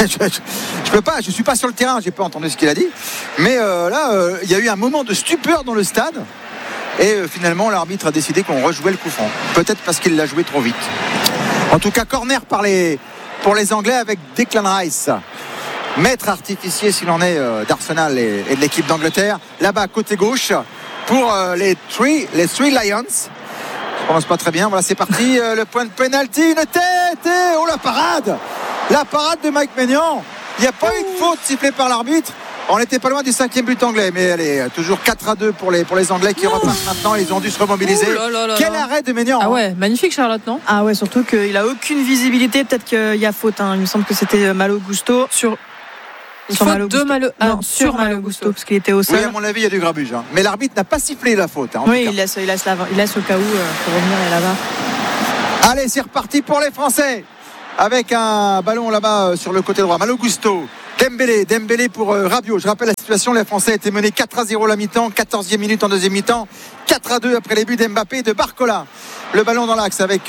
je peux pas, je suis pas sur le terrain, j'ai pas entendu ce qu'il a dit. Mais il y a eu un moment de stupeur dans le stade. Et finalement, l'arbitre a décidé qu'on rejouait le coup franc. Peut-être parce qu'il l'a joué trop vite. En tout cas, corner pour les Anglais avec Declan Rice. Maître artificier s'il en est d'Arsenal et de l'équipe d'Angleterre. Là-bas, côté gauche, pour les Three Lions. Je commence pas très bien. Voilà, c'est parti. Le point de pénalty, une tête. Et la parade. La parade de Mike Maignan. Il n'y a pas eu de faute sifflée par l'arbitre. On n'était pas loin du 5e but anglais, mais allez, toujours 4-2 pour les Anglais qui repartent maintenant. Ils ont dû se remobiliser. Quel arrêt de Maignan. Ah ouais, magnifique Charlotte, non? Ah ouais, surtout qu'il a aucune visibilité. Peut-être qu'il y a faute. Il me semble que c'était Malo Gusto sur Malo Gusto. Sur Malo Gusto, parce qu'il était au sol. Oui, à mon avis, il y a du grabuge. Mais l'arbitre n'a pas sifflé la faute. Oui, il laisse au cas où pour revenir là-bas. Allez, c'est reparti pour les Français. Avec un ballon là-bas sur le côté droit. Malo Gusto. Dembélé pour Rabiot. Je rappelle la situation, les Français étaient menés 4-0 la mi-temps, 14e minute en deuxième mi-temps, 4-2 après les buts d'Mbappé et de Barcola. Le ballon dans l'axe avec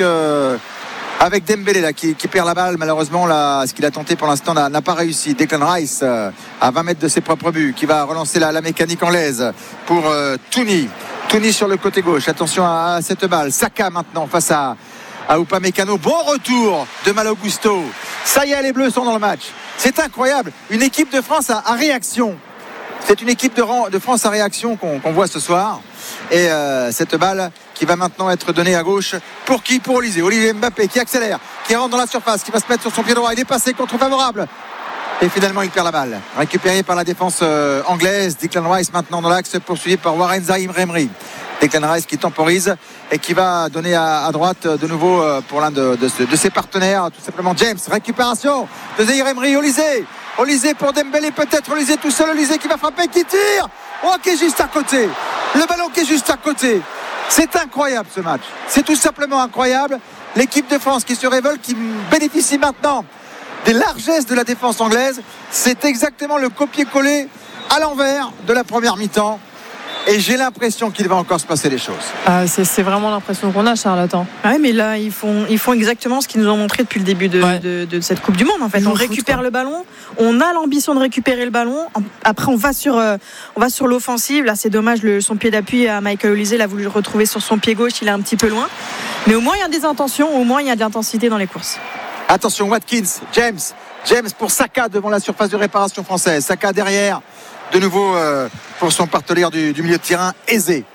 Dembélé là, qui perd la balle. Malheureusement, là, ce qu'il a tenté pour l'instant n'a pas réussi. Declan Rice à 20 mètres de ses propres buts, qui va relancer la mécanique anglaise pour Touni sur le côté gauche. Attention à cette balle. Saka maintenant face à Upamecano. Bon retour de Malo Gusto. Ça y est, les Bleus sont dans le match. C'est incroyable. Une équipe de France à réaction. C'est une équipe de France à réaction qu'on voit ce soir. Et cette balle qui va maintenant être donnée à gauche. Pour qui? Pour Olivier Mbappé qui accélère, qui rentre dans la surface, qui va se mettre sur son pied droit. Il est passé contre favorable. Et finalement, il perd la balle. Récupéré par la défense anglaise. Declan Rice maintenant dans l'axe, poursuivi par Warren Zaïre-Emery. Declan Rice qui temporise et qui va donner à droite de nouveau pour l'un de ses partenaires, tout simplement James. Récupération de Zaïre-Emery. Olysée pour Dembélé, peut-être Olysée tout seul. Olysée qui va frapper, qui tire. Qui est juste à côté. Le ballon qui est juste à côté. C'est incroyable ce match. C'est tout simplement incroyable. L'équipe de France qui se révolte, qui bénéficie maintenant des largesses de la défense anglaise. C'est exactement le copier-coller à l'envers de la première mi-temps. Et j'ai l'impression qu'il va encore se passer des choses. C'est vraiment l'impression qu'on a, Charlotte. Ouais, mais là, ils font exactement ce qu'ils nous ont montré depuis le début de cette Coupe du Monde. En fait, on récupère le ballon, on a l'ambition de récupérer le ballon. Après, on va sur l'offensive. Là, c'est dommage, son pied d'appui à Michael Olise, il a voulu le retrouver sur son pied gauche, il est un petit peu loin. Mais au moins, il y a des intentions, au moins, il y a de l'intensité dans les courses. Attention, Watkins, James pour Saka devant la surface de réparation française. Saka derrière. De nouveau pour son partenaire du milieu de terrain, Eze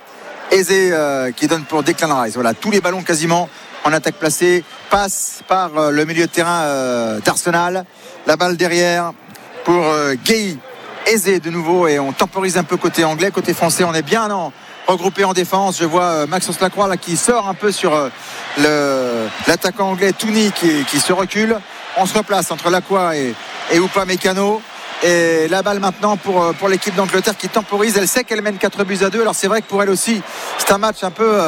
qui donne pour Declan Rice. Voilà, tous les ballons quasiment en attaque placée passent par le milieu de terrain d'Arsenal. La balle derrière pour Gueye. Eze de nouveau, et on temporise un peu côté anglais. Côté français, on est bien regroupé en défense. Je vois Maxence Lacroix là, qui sort un peu sur l'attaquant anglais Touni qui se recule. On se replace entre Lacroix et Upamecano. Et la balle maintenant pour l'équipe d'Angleterre qui temporise. Elle sait qu'elle mène 4-2. Alors c'est vrai que pour elle aussi, c'est un match un peu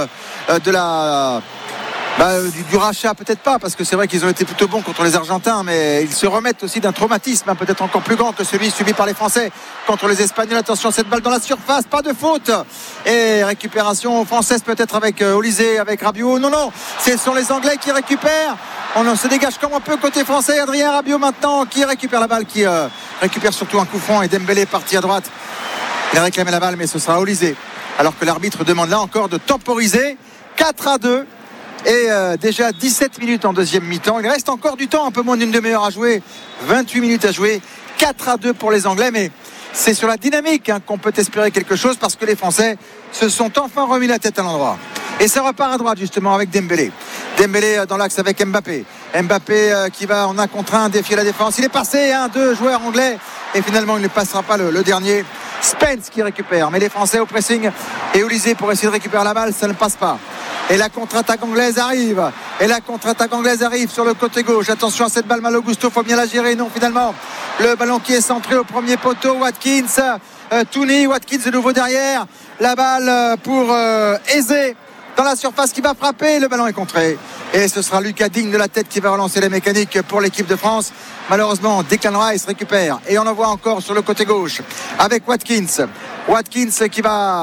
du rachat, peut-être pas, parce que c'est vrai qu'ils ont été plutôt bons contre les Argentins, mais ils se remettent aussi d'un traumatisme peut-être encore plus grand que celui subi par les Français contre les Espagnols. Attention, cette balle dans la surface, pas de faute, et récupération française peut-être avec Olysée, avec Rabiot. Non, ce sont les Anglais qui récupèrent. On se dégage comme un peu côté français. Adrien Rabiot maintenant qui récupère la balle, qui récupère surtout un coup franc, et Dembélé parti à droite. Il a réclamé la balle, mais ce sera Olysée, alors que l'arbitre demande là encore de temporiser. 4-2. Et déjà 17 minutes en deuxième mi-temps. Il reste encore du temps, un peu moins d'une demi-heure à jouer. 28 minutes à jouer. 4-2 pour les Anglais, mais c'est sur la dynamique qu'on peut espérer quelque chose, parce que les Français se sont enfin remis la tête à l'endroit. Et ça repart à droite justement avec Dembélé dans l'axe avec Mbappé qui va en un contre un défier la défense. Il est passé, deux joueurs anglais, et finalement il ne passera pas le dernier. Spence qui récupère, mais les Français au pressing, et Olysée pour essayer de récupérer la balle, ça ne passe pas. Et la contre-attaque anglaise arrive. Sur le côté gauche. Attention à cette balle, Malo Gusto, faut bien la gérer. Non, finalement, le ballon qui est centré au premier poteau. Watkins, Touni, Watkins de nouveau derrière. La balle pour Eze dans la surface qui va frapper. Le ballon est contré. Et ce sera Lucas Digne de la tête qui va relancer les mécaniques pour l'équipe de France. Malheureusement, Declan Rice récupère. Et on en voit encore sur le côté gauche avec Watkins qui va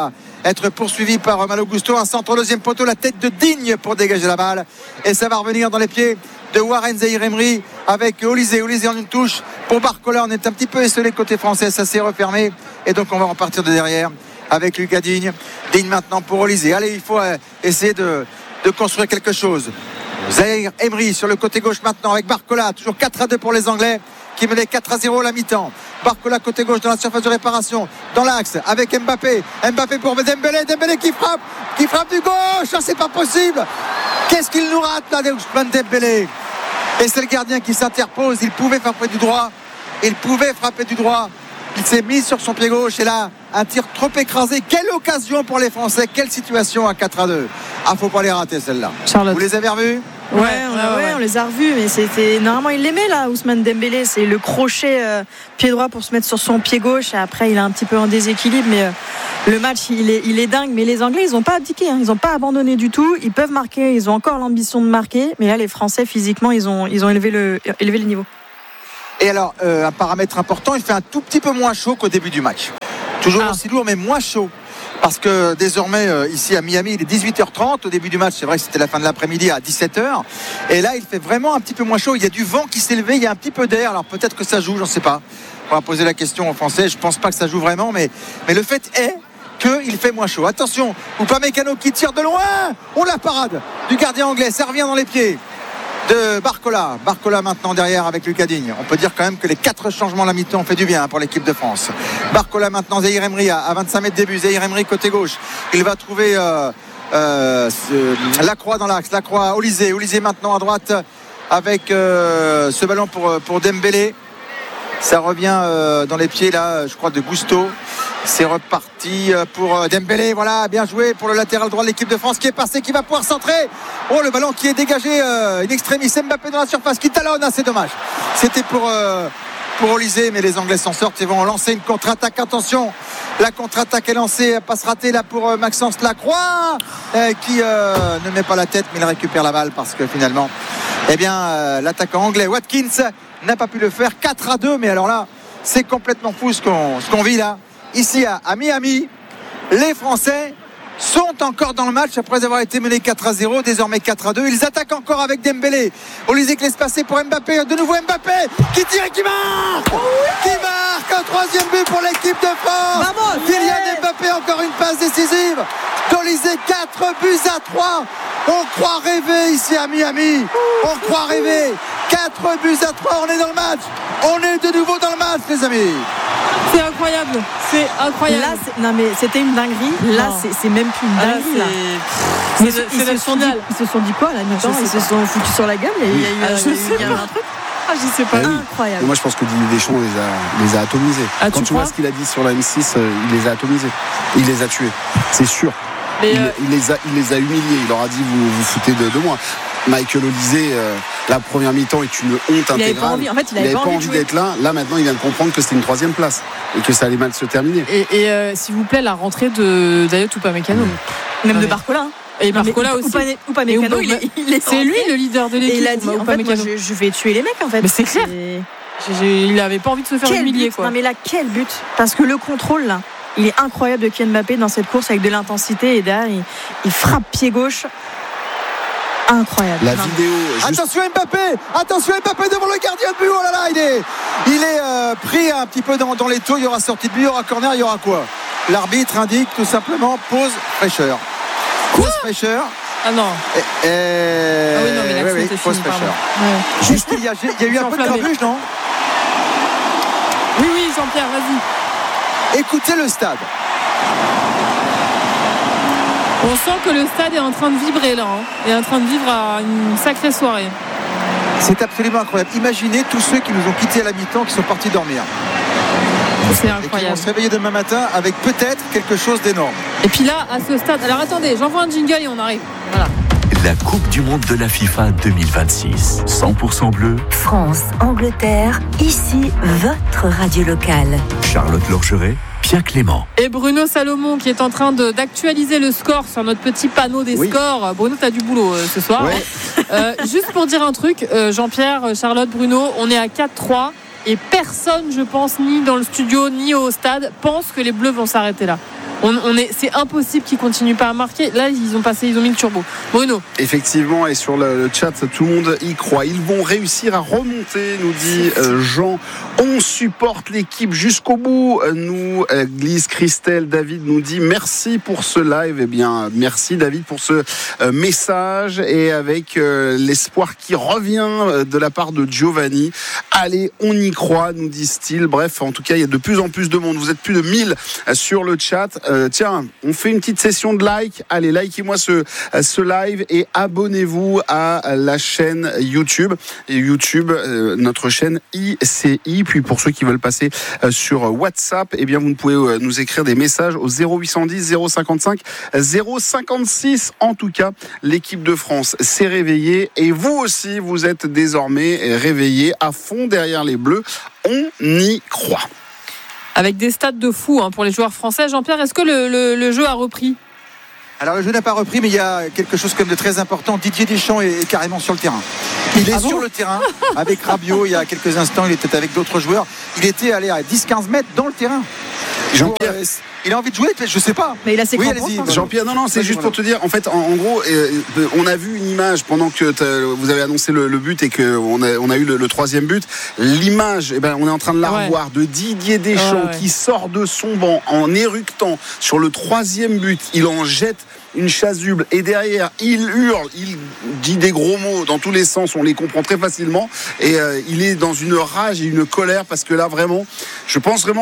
être poursuivi par Malo Gusto. Un centre au deuxième poteau, la tête de Digne pour dégager la balle. Et ça va revenir dans les pieds de Warren Zaïre-Emery avec Olysée en une touche pour Barcola. On est un petit peu esselé côté français, ça s'est refermé et donc on va repartir de derrière avec Lucas Digne maintenant pour Olysée. Allez, il faut essayer de construire quelque chose. Zaïre-Emery sur le côté gauche maintenant avec Barcola, toujours 4-2 pour les Anglais qui menaient 4-0 à la mi-temps. Barcola côté gauche dans la surface de réparation, dans l'axe avec Mbappé pour Dembélé qui frappe du gauche. C'est pas possible. Qu'est-ce qu'il nous rate là, Dembélé? Et c'est le gardien qui s'interpose. Il pouvait frapper du droit. Il s'est mis sur son pied gauche et là, un tir trop écrasé. Quelle occasion pour les Français. Quelle situation à 4-2. Faut pas les rater celle-là. Charlotte. Vous les avez revus? Ouais, on les a revus, mais c'était normalement il l'aimait là, Ousmane Dembélé. C'est le crochet pied droit pour se mettre sur son pied gauche. Et après, il est un petit peu en déséquilibre, mais le match il est dingue. Mais les Anglais, ils n'ont pas abdiqué, ils n'ont pas abandonné du tout. Ils peuvent marquer, ils ont encore l'ambition de marquer. Mais là, les Français physiquement, ils ont élevé le niveau. Et alors, un paramètre important, il fait un tout petit peu moins chaud qu'au début du match. Toujours aussi lourd, mais moins chaud. Parce que désormais, ici à Miami, il est 18h30. Au début du match, c'est vrai que c'était la fin de l'après-midi à 17h. Et là, il fait vraiment un petit peu moins chaud. Il y a du vent qui s'est levé, il y a un petit peu d'air. Alors peut-être que ça joue, j'en sais pas. On va poser la question aux Français. Je pense pas que ça joue vraiment, mais le fait est qu'il fait moins chaud. Attention, Upamecano qui tire de loin. La parade du gardien anglais. Ça revient dans les pieds de Barcola maintenant derrière avec Lucas Digne. On peut dire quand même que les 4 changements à la mi-temps ont fait du bien pour l'équipe de France. Barcola maintenant, Zaïre-Emery à 25 mètres début. Zaïre-Emery côté gauche. Il va trouver Lacroix dans l'axe. Lacroix, Olysée maintenant à droite avec ce ballon pour Dembélé. Ça revient dans les pieds là, je crois, de Gusto. C'est reparti pour Dembélé. Voilà, bien joué pour le latéral droit de l'équipe de France qui est passé, qui va pouvoir centrer. Le ballon qui est dégagé in extremis. Mbappé dans la surface qui talonne. C'est dommage. C'était pour Olysée, mais les Anglais s'en sortent et vont lancer une contre-attaque. Attention, la contre-attaque est lancée. Passe ratée là pour Maxence Lacroix qui ne met pas la tête, mais il récupère la balle parce que finalement, l'attaquant anglais Watkins n'a pas pu le faire. 4-2, mais alors là, c'est complètement fou ce qu'on vit là. Ici à Miami, les Français sont encore dans le match après avoir été menés 4-0, désormais 4-2. Ils attaquent encore avec Dembélé. Olysée qui laisse passer pour Mbappé. De nouveau Mbappé qui tire et qui marque. Qui marque un 3e but pour l'équipe de France. Kylian Mbappé, encore une passe décisive d'Olysée. 4 buts à 3. On croit rêver ici à Miami. On croit rêver. 4 buts à 3. On est dans le match. On est de nouveau dans le match, les amis. C'est incroyable. Là, mais c'était une dinguerie. Là, c'est même plus une dinguerie. Ils se sont dit quoi là? Ils se sont foutus sur la gueule. Il y a eu un truc. Je sais pas. Incroyable. Moi, je pense que Didier Deschamps les a atomisés. Quand tu vois ce qu'il a dit sur la M6, il les a atomisés. Il les a tués. C'est sûr. Il les a humiliés. Il leur a dit vous foutez de moi. Michael Olysée, la première mi-temps est une honte intégrale. Il n'avait pas envie d'être là. Là, maintenant, il vient de comprendre que c'était une 3e place et que ça allait mal se terminer. Et s'il vous plaît, la rentrée de Dayot Upamecano. Même de Barcola. Et Barcola aussi. Upamecano, c'est lui le leader de l'équipe. Et il a dit en fait, moi, je vais tuer les mecs en fait. Mais c'est clair. Il n'avait pas envie de se faire humilier. Non mais là, quel but. Parce que le contrôle là, il est incroyable de Kylian Mbappé dans cette course avec de l'intensité et derrière il frappe pied gauche. Incroyable. La vidéo. Attention Mbappé devant le gardien de but. Oh là là, il est pris un petit peu dans les taux. Il y aura sortie de but, il y aura corner, il y aura quoi? L'arbitre indique tout simplement pause fraîcheur. Pause fraîcheur. Ah non. Ah oui, non, mais l'action était fini, fraîcheur. Ouais. Juste il y a eu un peu de grabuge, non? Oui, Jean-Pierre, vas-y. Écoutez le stade. On sent que le stade est en train de vibrer là, est en train de vivre une sacrée soirée. C'est absolument incroyable. Imaginez tous ceux qui nous ont quittés à la mi-temps, qui sont partis dormir. C'est incroyable. Et qui vont se réveiller demain matin avec peut-être quelque chose d'énorme. Et puis là, à ce stade, alors attendez, j'envoie un jingle et on arrive. Voilà. La Coupe du Monde de la FIFA 2026. 100% bleu. France, Angleterre, ici votre radio locale. Charlotte Lorgeret, Pierre Clément. Et Bruno Salomon qui est en train d'actualiser le score sur notre petit panneau des scores. Bruno, t'as du boulot ce soir. Ouais. Juste pour dire un truc, Jean-Pierre, Charlotte, Bruno, on est à 4-3 et personne, je pense, ni dans le studio ni au stade, pense que les Bleus vont s'arrêter là. c'est impossible qu'ils continuent pas à marquer. Là, ils ont mis le turbo. Bruno. Effectivement, et sur le chat, tout le monde y croit. Ils vont réussir à remonter, nous dit Jean. On supporte l'équipe jusqu'au bout, nous glisse Christelle. David nous dit merci pour ce live. Eh bien, merci David pour ce message, et avec l'espoir qui revient de la part de Giovanni. Allez, on y croit, nous disent-ils. Bref, en tout cas, il y a de plus en plus de monde. Vous êtes plus de 1000 sur le chat. Tiens, on fait une petite session de like. Allez, likez-moi ce live et abonnez-vous à la chaîne YouTube. Et YouTube, notre chaîne ICI. Puis pour ceux qui veulent passer sur WhatsApp, eh bien, vous pouvez nous écrire des messages au 0810 055 056. En tout cas, l'équipe de France s'est réveillée, et vous aussi, vous êtes désormais réveillés à fond derrière les Bleus. On y croit. Avec des stats de fou pour les joueurs français. Jean-Pierre, est-ce que le jeu a repris ? Alors le jeu n'a pas repris, mais il y a quelque chose comme de très important. Didier Deschamps est carrément sur le terrain. Il est sur le terrain avec Rabiot. Il y a quelques instants, il était avec d'autres joueurs. Il était allé à 10-15 mètres dans le terrain. Jean-Pierre, il a envie de jouer, je sais pas. Mais il a ses crampons. Jean-Pierre, non, c'est juste pour te dire. En fait, en gros, on a vu une image pendant que vous avez annoncé le but et qu'on a eu le troisième but. L'image, on est en train de la revoir, de Didier Deschamps qui sort de son banc en éructant sur le troisième but. Il en jette une chasuble, et derrière il hurle, il dit des gros mots dans tous les sens, on les comprend très facilement, et il est dans une rage et une colère, parce que là vraiment, je pense vraiment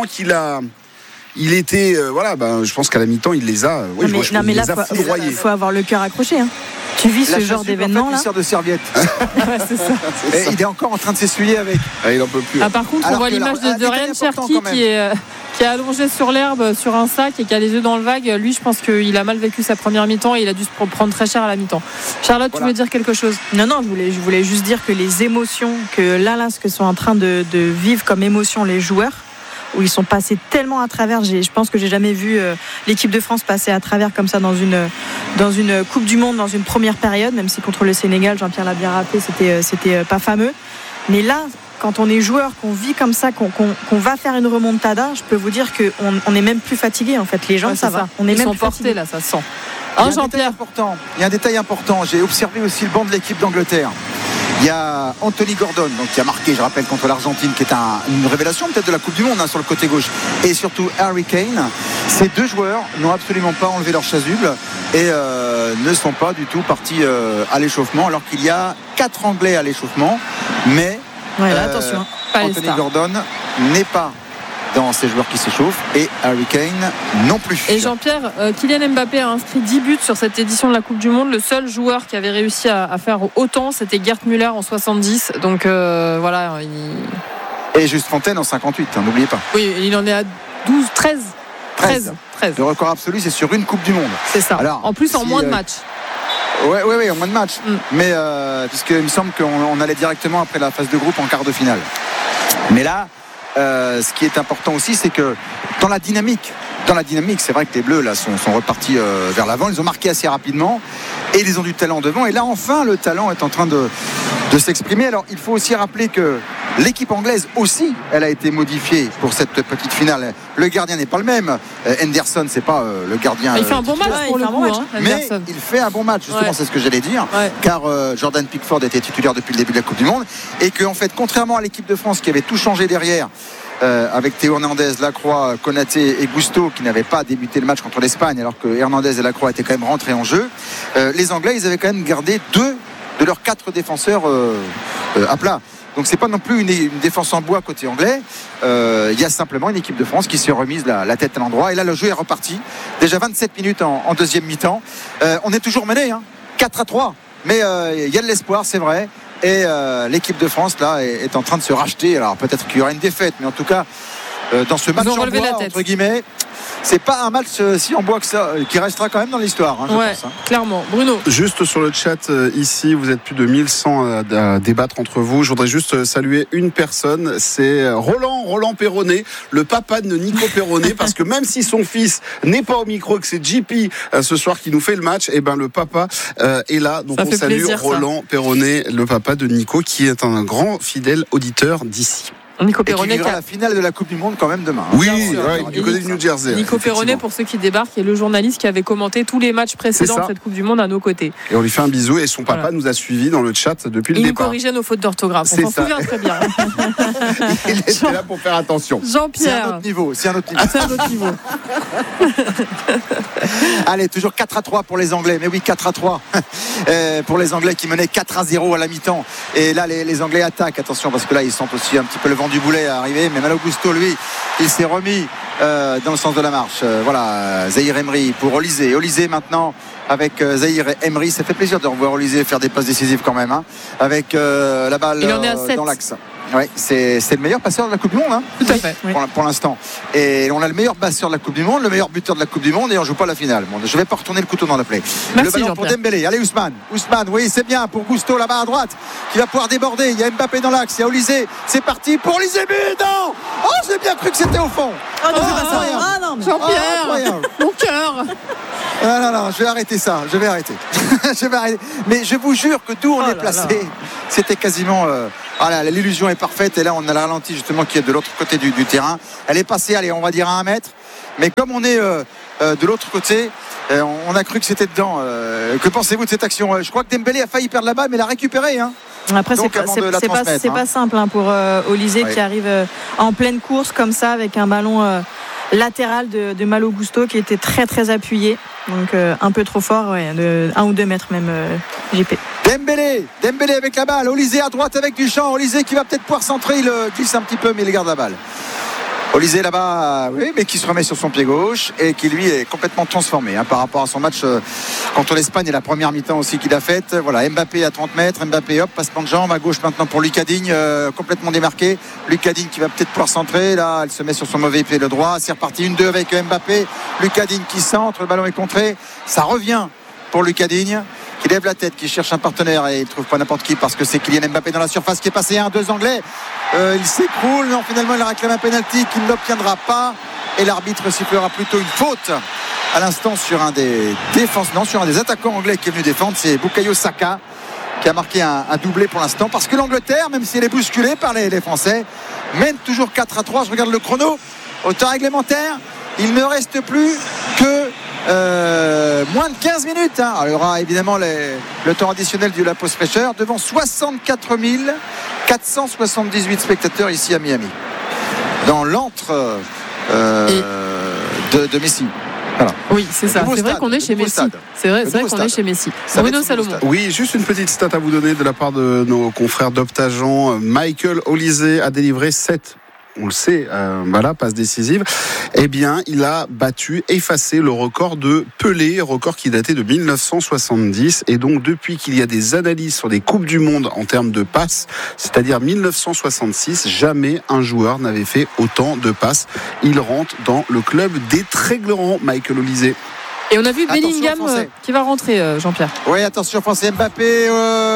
il était, je pense qu'à la mi-temps il les a, il faut avoir le cœur accroché. Tu vis ce genre d'événement là. De serviette. C'est ça. Et il est encore en train de s'essuyer avec. Il en peut plus. Par contre, on voit l'image de Ryan Cherki qui est allongé sur l'herbe, sur un sac, et qui a les yeux dans le vague. Lui, je pense qu'il a mal vécu sa première mi-temps, et il a dû se prendre très cher à la mi-temps. Charlotte, tu veux dire quelque chose ? Non, je voulais juste dire que les émotions que ce que sont en train de vivre comme émotion les joueurs, où ils sont passés tellement à travers. Je pense que j'ai jamais vu l'équipe de France passer à travers comme ça dans une Coupe du Monde, dans une première période, même si contre le Sénégal, Jean-Pierre l'a bien rappelé, c'était pas fameux. Mais là, quand on est joueur, qu'on vit comme ça, qu'on va faire une remontada, je peux vous dire qu'on est même plus fatigué, en fait. Les gens, ça va. Ils sont portés, là, ça se sent. Jean-Pierre. Il y a un détail important. J'ai observé aussi le banc de l'équipe d'Angleterre. Il y a Anthony Gordon, qui a marqué, je rappelle, contre l'Argentine, qui est une révélation peut-être de la Coupe du Monde, sur le côté gauche, et surtout Harry Kane. Ces deux joueurs n'ont absolument pas enlevé leur chasuble et ne sont pas du tout partis à l'échauffement, alors qu'il y a 4 Anglais à l'échauffement, mais attention, Anthony Gordon n'est pas dans ces joueurs qui s'échauffent, et Harry Kane non plus. Et Jean-Pierre, Kylian Mbappé a inscrit 10 buts sur cette édition de la Coupe du Monde. Le seul joueur qui avait réussi à faire autant, c'était Gerd Müller en 70. Donc voilà. Et Juste Fontaine en 58, n'oubliez pas. Oui, il en est à 13. Le record absolu, c'est sur une Coupe du Monde. C'est ça. Alors, en plus, en moins de matchs. Oui, en moins de matchs. Mais puisqu'il me semble qu'on allait directement après la phase de groupe en quart de finale. Mais là, ce qui est important aussi, c'est que dans la dynamique, c'est vrai que les Bleus là sont repartis vers l'avant. Ils ont marqué assez rapidement et ils ont du talent devant. Et là, enfin, le talent est en train de s'exprimer. Alors, il faut aussi rappeler que l'équipe anglaise aussi, elle a été modifiée pour cette petite finale. Le gardien n'est pas le même. Henderson, c'est pas le gardien. Il fait un bon match pour le coup, mais il fait un bon match. Justement, c'est ce que j'allais dire. Car Jordan Pickford était titulaire depuis le début de la Coupe du Monde, et que en fait, contrairement à l'équipe de France qui avait tout changé derrière. Avec Théo Hernandez, Lacroix, Konaté et Gusto, qui n'avaient pas débuté le match contre l'Espagne, alors que Hernandez et Lacroix étaient quand même rentrés en jeu. Les Anglais, ils avaient quand même gardé 2 de leurs 4 défenseurs à plat. Donc c'est pas non plus une défense en bois côté anglais. Il y a simplement une équipe de France qui s'est remise la tête à l'endroit. Et là, le jeu est reparti. Déjà 27 minutes en deuxième mi-temps. On est toujours mené, 4-3. Mais il y a de l'espoir, c'est vrai. Et l'équipe de France là est en train de se racheter. Alors peut-être qu'il y aura une défaite, mais en tout cas dans ce match en bois, entre guillemets, c'est pas un match si en bois que ça, qui restera quand même dans l'histoire, je pense. Clairement. Bruno. Juste sur le chat ici, vous êtes plus de 1100 à débattre entre vous. Je voudrais juste saluer une personne, c'est Roland Perronnet, le papa de Nico Perronnet, parce que même si son fils n'est pas au micro, que c'est JP ce soir qui nous fait le match, et le papa est là. Donc on salue Roland Perronnet, le papa de Nico, qui est un grand fidèle auditeur d'ici. Nico Perronnet qui vivra la finale de la Coupe du Monde quand même demain. Oui, du côté du New Jersey. Nico Perronnet, pour ceux qui débarquent, est le journaliste qui avait commenté tous les matchs précédents de cette Coupe du Monde à nos côtés. Et on lui fait un bisou et son papa nous a suivis dans le chat depuis le départ. Il nous corrigeait nos fautes d'orthographe, on s'en souvient très bien. Il était là pour faire attention. Jean-Pierre. C'est un autre niveau. Allez, toujours 4-3 pour les Anglais. Mais oui, 4-3 pour les Anglais qui menaient 4-0 à la mi-temps. Et là, les Anglais attaquent. Attention, parce que là, ils sentent aussi un petit peu le vent du boulet à arriver. Mais Malo Gusto, lui, il s'est remis dans le sens de la marche. Voilà, Zahir Emery pour Olysée. Olysée maintenant avec Zahir Emery. Ça fait plaisir de revoir Olysée faire des passes décisives quand même. Avec la balle dans l'axe. Oui, c'est le meilleur passeur de la Coupe du Monde, hein. Tout à fait. Pour l'instant. Et on a le meilleur passeur de la Coupe du Monde, le meilleur buteur de la Coupe du Monde, et on joue pas la finale. Bon, je vais pas retourner le couteau dans la plaie. Merci, le ballon pour Dembélé. Allez, Ousmane, oui, c'est bien pour Gusto là-bas à droite, qui va pouvoir déborder. Il y a Mbappé dans l'axe, il y a Olysée. C'est parti pour Olysée, but. Non, j'ai bien cru que c'était au fond. Non, Jean-Pierre, mon cœur. Non, je vais arrêter ça. Je vais arrêter. Mais je vous jure que d'où on est placé, c'était quasiment. L'illusion est parfaite. Et là, on a la ralenti justement qui est de l'autre côté du terrain. Elle est passée, on va dire à 1 mètre. Mais comme on est de l'autre côté, on a cru que c'était dedans. Que pensez-vous de cette action? Je crois que Dembélé a failli perdre la balle, mais l'a récupéré. Après, c'est pas simple pour Olysée qui arrive en pleine course comme ça avec un ballon latéral de Malo Gusto qui était très très appuyé. Donc un peu trop fort, de 1 ou 2 mètres même, JP. Dembélé avec la balle. Olysée à droite avec Duchamp. Olysée qui va peut-être pouvoir centrer. Il glisse un petit peu, mais il garde la balle. Olysée là-bas, oui, mais qui se remet sur son pied gauche et qui lui est complètement transformé par rapport à son match contre l'Espagne et la première mi-temps aussi qu'il a faite. Voilà, Mbappé à 30 mètres. Mbappé, hop, passement de jambe à gauche maintenant pour Lucas Digne, complètement démarqué. Lucas Digne qui va peut-être pouvoir centrer. Là, elle se met sur son mauvais pied le droit. C'est reparti 1-2 avec Mbappé. Lucas Digne qui centre, le ballon est contré. Ça revient pour Lucas Digne, qui lève la tête, qui cherche un partenaire et il ne trouve pas n'importe qui parce que c'est Kylian Mbappé dans la surface qui est passé 1-2 Anglais. Il s'écroule, non, finalement il a réclamé un penalty qu'il n'obtiendra pas et l'arbitre sifflera plutôt une faute à l'instant sur un des attaquants anglais qui est venu défendre. C'est Bukayo Saka qui a marqué un doublé pour l'instant parce que l'Angleterre, même si elle est bousculée par les Français, mène toujours 4-3. Je regarde le chrono au temps réglementaire, il ne reste plus que moins de 15 minutes. Alors, il y aura évidemment le temps additionnel de la pause fraîcheur devant 64 478 spectateurs ici à Miami dans l'antre de Messi. Voilà. Oui, c'est ça. C'est vrai qu'on est chez Messi. C'est vrai qu'on est chez Messi. Bruno Salomon. Oui, juste une petite stat à vous donner de la part de nos confrères d'Optagent. Michael Olysée a délivré 7. On le sait, passe décisive. Eh bien, il a effacé le record de Pelé, record qui datait de 1970. Et donc, depuis qu'il y a des analyses sur des Coupes du Monde en termes de passes, c'est-à-dire 1966, jamais un joueur n'avait fait autant de passes. Il rentre dans le club des très grands, Michael Olysée. Et on a vu Bellingham qui va rentrer, Jean-Pierre. Oui, attention, français. Mbappé,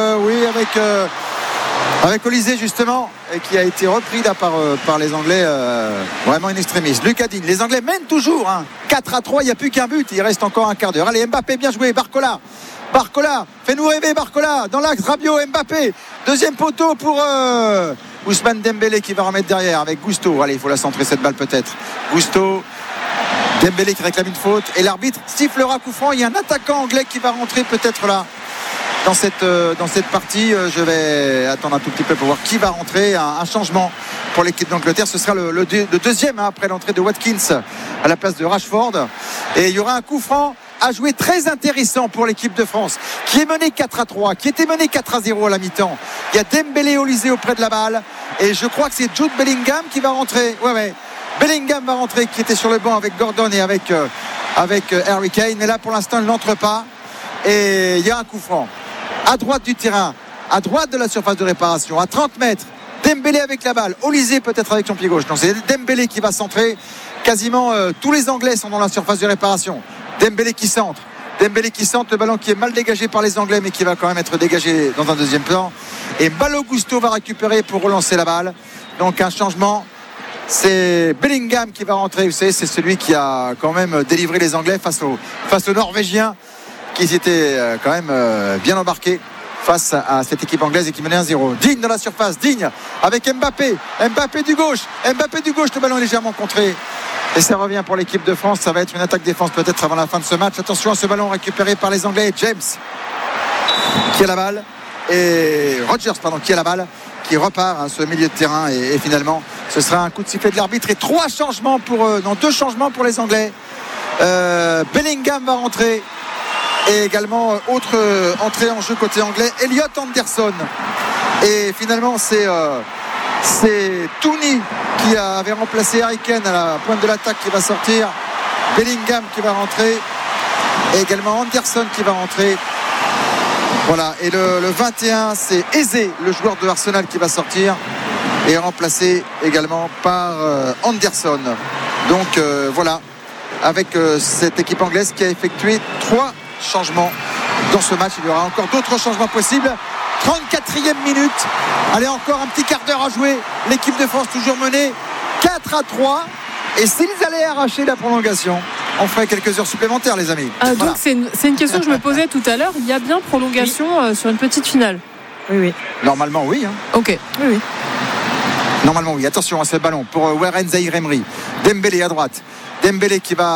avec Olysée justement, et qui a été repris là par les Anglais vraiment in extremis. Lucas Digne, les Anglais mènent toujours 4-3, il n'y a plus qu'un but, il reste encore un quart d'heure. Allez, Mbappé, bien joué. Barcola, fais-nous rêver. Barcola dans l'axe, Rabiot, Mbappé, deuxième poteau pour Ousmane Dembélé qui va remettre derrière avec Gusto. Allez, il faut la centrer cette balle peut-être. Gusto, Dembélé qui réclame une faute et l'arbitre sifflera coup franc. Il y a un attaquant anglais qui va rentrer peut-être là dans cette partie. Je vais attendre un tout petit peu pour voir qui va rentrer. Un changement pour l'équipe d'Angleterre, ce sera le deuxième après l'entrée de Watkins à la place de Rashford, et il y aura un coup franc à jouer très intéressant pour l'équipe de France qui est menée 4-3, qui était menée 4-0 à la mi-temps. Il y a Dembélé, Olysée auprès de la balle et je crois que c'est Jude Bellingham qui va rentrer. Bellingham va rentrer, qui était sur le banc avec Gordon et avec Harry Kane, mais là pour l'instant il n'entre pas et il y a un coup franc à droite du terrain, à droite de la surface de réparation, à 30 mètres. Dembélé avec la balle, Olysée peut-être avec son pied gauche. Non, c'est Dembélé qui va centrer. Quasiment tous les Anglais sont dans la surface de réparation. Dembélé qui centre, le ballon qui est mal dégagé par les Anglais mais qui va quand même être dégagé dans un deuxième plan. Et Malo Gusto va récupérer pour relancer la balle. Donc un changement. C'est Bellingham qui va rentrer. Vous savez, c'est celui qui a quand même délivré les Anglais face aux Norvégiens qui étaient quand même bien embarqués face à cette équipe anglaise et qui menait 1-0. Digne dans la surface, Digne avec Mbappé du gauche, le ballon est légèrement contré et ça revient pour l'équipe de France. Ça va être une attaque-défense peut-être avant la fin de ce match. Attention à ce ballon récupéré par les Anglais. James qui a la balle et Rogers qui a la balle, qui repart à ce milieu de terrain et finalement ce sera un coup de sifflet de l'arbitre et deux changements pour les Anglais. Bellingham va rentrer et également autre entrée en jeu côté anglais, Elliot Anderson, et finalement c'est Tooney qui avait remplacé Harry Kane à la pointe de l'attaque qui va sortir, Bellingham qui va rentrer et également Anderson qui va rentrer. Voilà, et le 21 c'est Eze, le joueur de Arsenal, qui va sortir et remplacé également par Anderson. Donc voilà, avec cette équipe anglaise qui a effectué 3 changements dans ce match. Il y aura encore d'autres changements possibles. 34e minute, allez, encore un petit quart d'heure à jouer. L'équipe de France toujours menée 4-3, et s'ils allaient arracher la prolongation, on ferait quelques heures supplémentaires, les amis. Voilà. Donc c'est une question que je me posais tout à l'heure. Il y a bien prolongation sur une petite finale? Oui. Normalement oui, hein. Ok. Oui. Normalement oui. Attention à ce ballon pour Warren Zaïre Emery. Dembélé à droite, Dembélé qui va